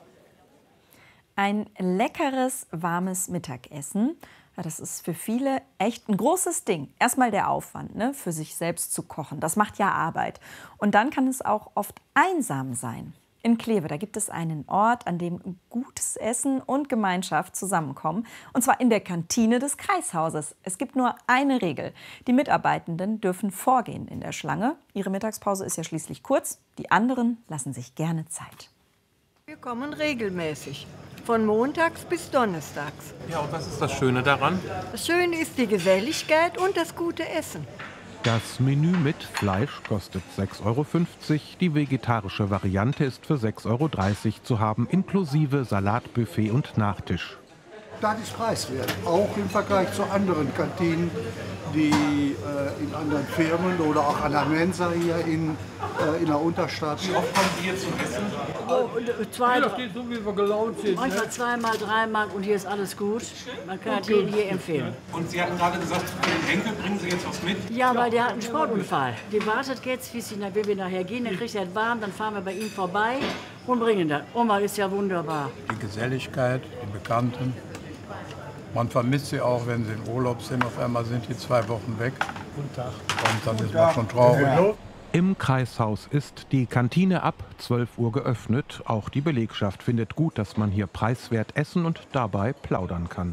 Ein leckeres, warmes Mittagessen. Das ist für viele echt ein großes Ding. Erstmal der Aufwand, ne, für sich selbst zu kochen. Das macht ja Arbeit. Und dann kann es auch oft einsam sein. In Kleve, da gibt es einen Ort, an dem gutes Essen und Gemeinschaft zusammenkommen. Und zwar in der Kantine des Kreishauses. Es gibt nur eine Regel. Die Mitarbeitenden dürfen vorgehen in der Schlange. Ihre Mittagspause ist ja schließlich kurz. Die anderen lassen sich gerne Zeit. Wir kommen regelmäßig. Von montags bis donnerstags. Ja, und was ist das Schöne daran? Das Schöne ist die Geselligkeit und das gute Essen. Das Menü mit Fleisch kostet sechs Euro fünfzig. Die vegetarische Variante ist für sechs Euro dreißig zu haben, inklusive Salatbuffet und Nachtisch. Das ist preiswert, auch im Vergleich zu anderen Kantinen, die äh, in anderen Firmen oder auch an der Mensa hier in, äh, in der Unterstadt. Wie oft kommen Sie hier zum Essen? Oh, zwei, Ja, steht so, wie wir gelaunt sind. manchmal Ne? zweimal, dreimal und hier ist alles gut. Man kann es jedem hier empfehlen. Und Sie hatten gerade gesagt, für den Enkel bringen Sie jetzt was mit? Ja, weil der hat einen Sportunfall. Der wartet jetzt, wie sie, wenn wir nachher gehen, dann kriegt er es warm, dann fahren wir bei ihm vorbei und bringen das. Oma ist ja wunderbar. Die Geselligkeit, die Bekannten. Man vermisst sie auch, wenn sie in Urlaub sind. Auf einmal sind die zwei Wochen weg. Guten Tag. Und dann ist man schon traurig. Im Kreishaus ist die Kantine ab zwölf Uhr geöffnet. Auch die Belegschaft findet gut, dass man hier preiswert essen und dabei plaudern kann.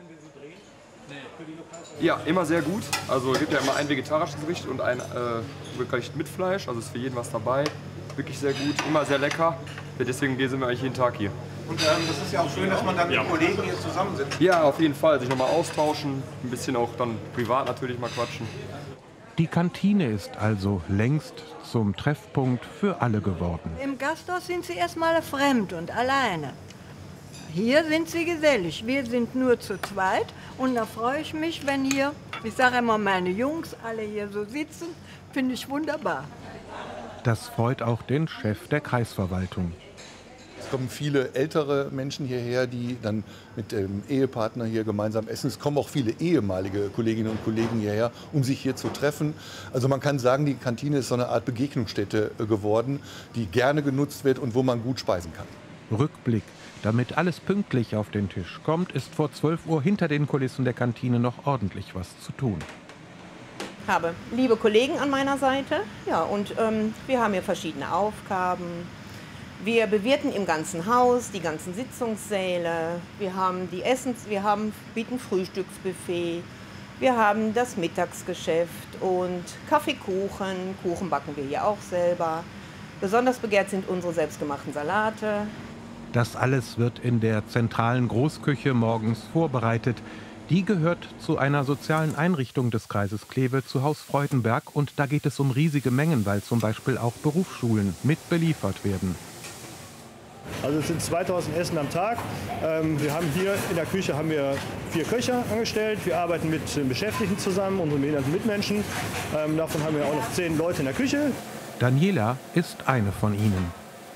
Ja, immer sehr gut. Also es gibt ja immer ein vegetarisches Gericht und ein äh, Gericht mit Fleisch. Also ist für jeden was dabei. Wirklich sehr gut, immer sehr lecker. Deswegen sind wir eigentlich jeden Tag hier. Und ähm, das ist ja auch schön, dass man dann mit Kollegen hier zusammensitzt. Ja, auf jeden Fall. Sich nochmal austauschen, ein bisschen auch dann privat natürlich mal quatschen. Die Kantine ist also längst zum Treffpunkt für alle geworden. Im Gasthaus sind sie erstmal fremd und alleine. Hier sind sie gesellig. Wir sind nur zu zweit. Und da freue ich mich, wenn hier, ich sage immer, meine Jungs alle hier so sitzen. Finde ich wunderbar. Das freut auch den Chef der Kreisverwaltung. Es kommen viele ältere Menschen hierher, die dann mit dem Ehepartner hier gemeinsam essen. Es kommen auch viele ehemalige Kolleginnen und Kollegen hierher, um sich hier zu treffen. Also man kann sagen, die Kantine ist so eine Art Begegnungsstätte geworden, die gerne genutzt wird und wo man gut speisen kann. Rückblick. Damit alles pünktlich auf den Tisch kommt, ist vor zwölf Uhr hinter den Kulissen der Kantine noch ordentlich was zu tun. Ich habe liebe Kollegen an meiner Seite, ja, und ähm, wir haben hier verschiedene Aufgaben. Wir bewirten im ganzen Haus die ganzen Sitzungssäle. Wir haben die Essens, wir haben bieten Frühstücksbuffet. Wir haben das Mittagsgeschäft und Kaffeekuchen. Kuchen backen wir hier auch selber. Besonders begehrt sind unsere selbstgemachten Salate. Das alles wird in der zentralen Großküche morgens vorbereitet. Die gehört zu einer sozialen Einrichtung des Kreises Kleve, zu Haus Freudenberg. Und da geht es um riesige Mengen, weil zum Beispiel auch Berufsschulen mit beliefert werden. Also es sind zweitausend Essen am Tag. Ähm, wir haben hier in der Küche haben wir vier Köche angestellt. Wir arbeiten mit den Beschäftigten zusammen, unseren behinderten Mitmenschen. Ähm, davon haben wir auch noch zehn Leute in der Küche. Daniela ist eine von ihnen.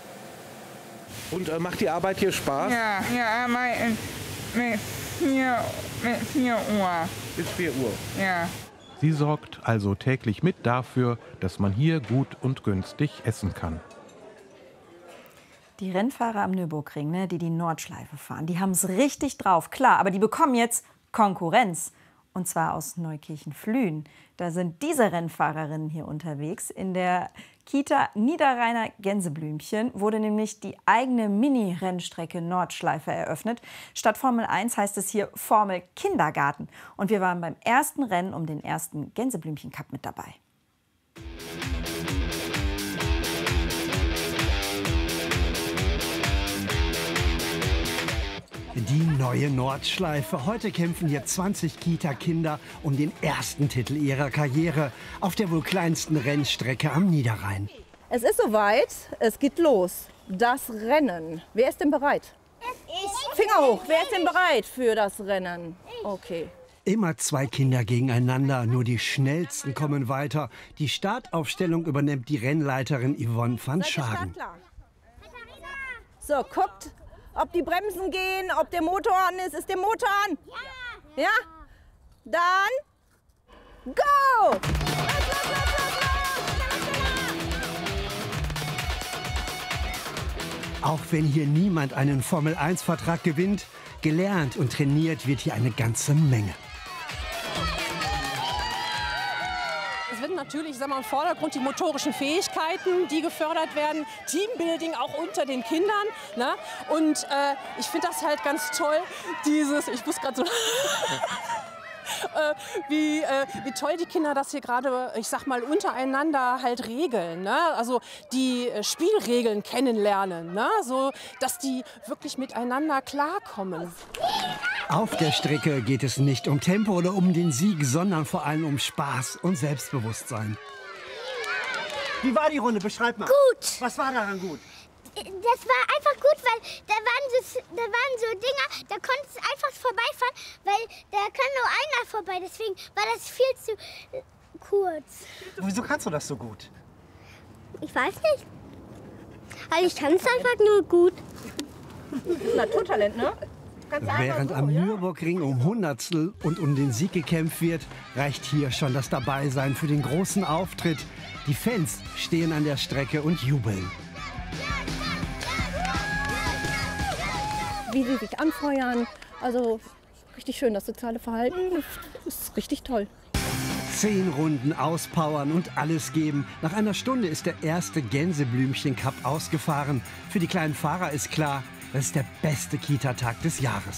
Und äh, macht die Arbeit hier Spaß? Ja, wir arbeiten mit vier, mit vier Uhr. Bis vier Uhr? Ja. Sie sorgt also täglich mit dafür, dass man hier gut und günstig essen kann. Die Rennfahrer am Nürburgring, ne, die die Nordschleife fahren, die haben es richtig drauf, klar. Aber die bekommen jetzt Konkurrenz. Und zwar aus Neukirchen-Flühen. Da sind diese Rennfahrerinnen hier unterwegs. In der Kita Niederrheiner Gänseblümchen wurde nämlich die eigene Mini-Rennstrecke Nordschleife eröffnet. Statt Formel eins heißt es hier Formel Kindergarten. Und wir waren beim ersten Rennen um den ersten Gänseblümchen-Cup mit dabei. Die neue Nordschleife. Heute kämpfen hier zwanzig Kita-Kinder um den ersten Titel ihrer Karriere auf der wohl kleinsten Rennstrecke am Niederrhein. Es ist soweit, es geht los. Das Rennen. Wer ist denn bereit? Ich. Finger hoch. Wer ist denn bereit für das Rennen? Okay. Immer zwei Kinder gegeneinander, nur die Schnellsten kommen weiter. Die Startaufstellung übernimmt die Rennleiterin Yvonne van Schagen. So, guckt, ob die Bremsen gehen, ob der Motor an ist. Ist der Motor an? Ja. Ja? Dann go! Auch wenn hier niemand einen Formel eins Vertrag gewinnt, gelernt und trainiert wird hier eine ganze Menge. Es wird natürlich, ich sag mal, im Vordergrund die motorischen Fähigkeiten, die gefördert werden, Teambuilding auch unter den Kindern. Ne? Und äh, ich finde das halt ganz toll, dieses, ich muss gerade so... Äh, wie, äh, wie toll die Kinder das hier gerade, ich sag mal, untereinander halt regeln. Ne? Also die äh, Spielregeln kennenlernen, ne? So, dass die wirklich miteinander klarkommen. Auf der Strecke geht es nicht um Tempo oder um den Sieg, sondern vor allem um Spaß und Selbstbewusstsein. Wie war die Runde? Beschreib mal. Gut. Was war daran gut? Das war einfach gut, weil da waren so, da waren so Dinger, da konntest du einfach vorbei dabei, deswegen war das viel zu äh, kurz. Wieso kannst du das so gut? Ich weiß nicht. Also ich kann es einfach nur gut. Naturtalent, ne? Während am Nürburgring um Hundertstel und um den Sieg gekämpft wird, reicht hier schon das Dabeisein für den großen Auftritt. Die Fans stehen an der Strecke und jubeln. Wie sie sich anfeuern, also richtig schön, das soziale Verhalten ist richtig toll. Zehn Runden auspowern und alles geben. Nach einer Stunde ist der erste Gänseblümchen-Cup ausgefahren. Für die kleinen Fahrer ist klar, das ist der beste Kita-Tag des Jahres.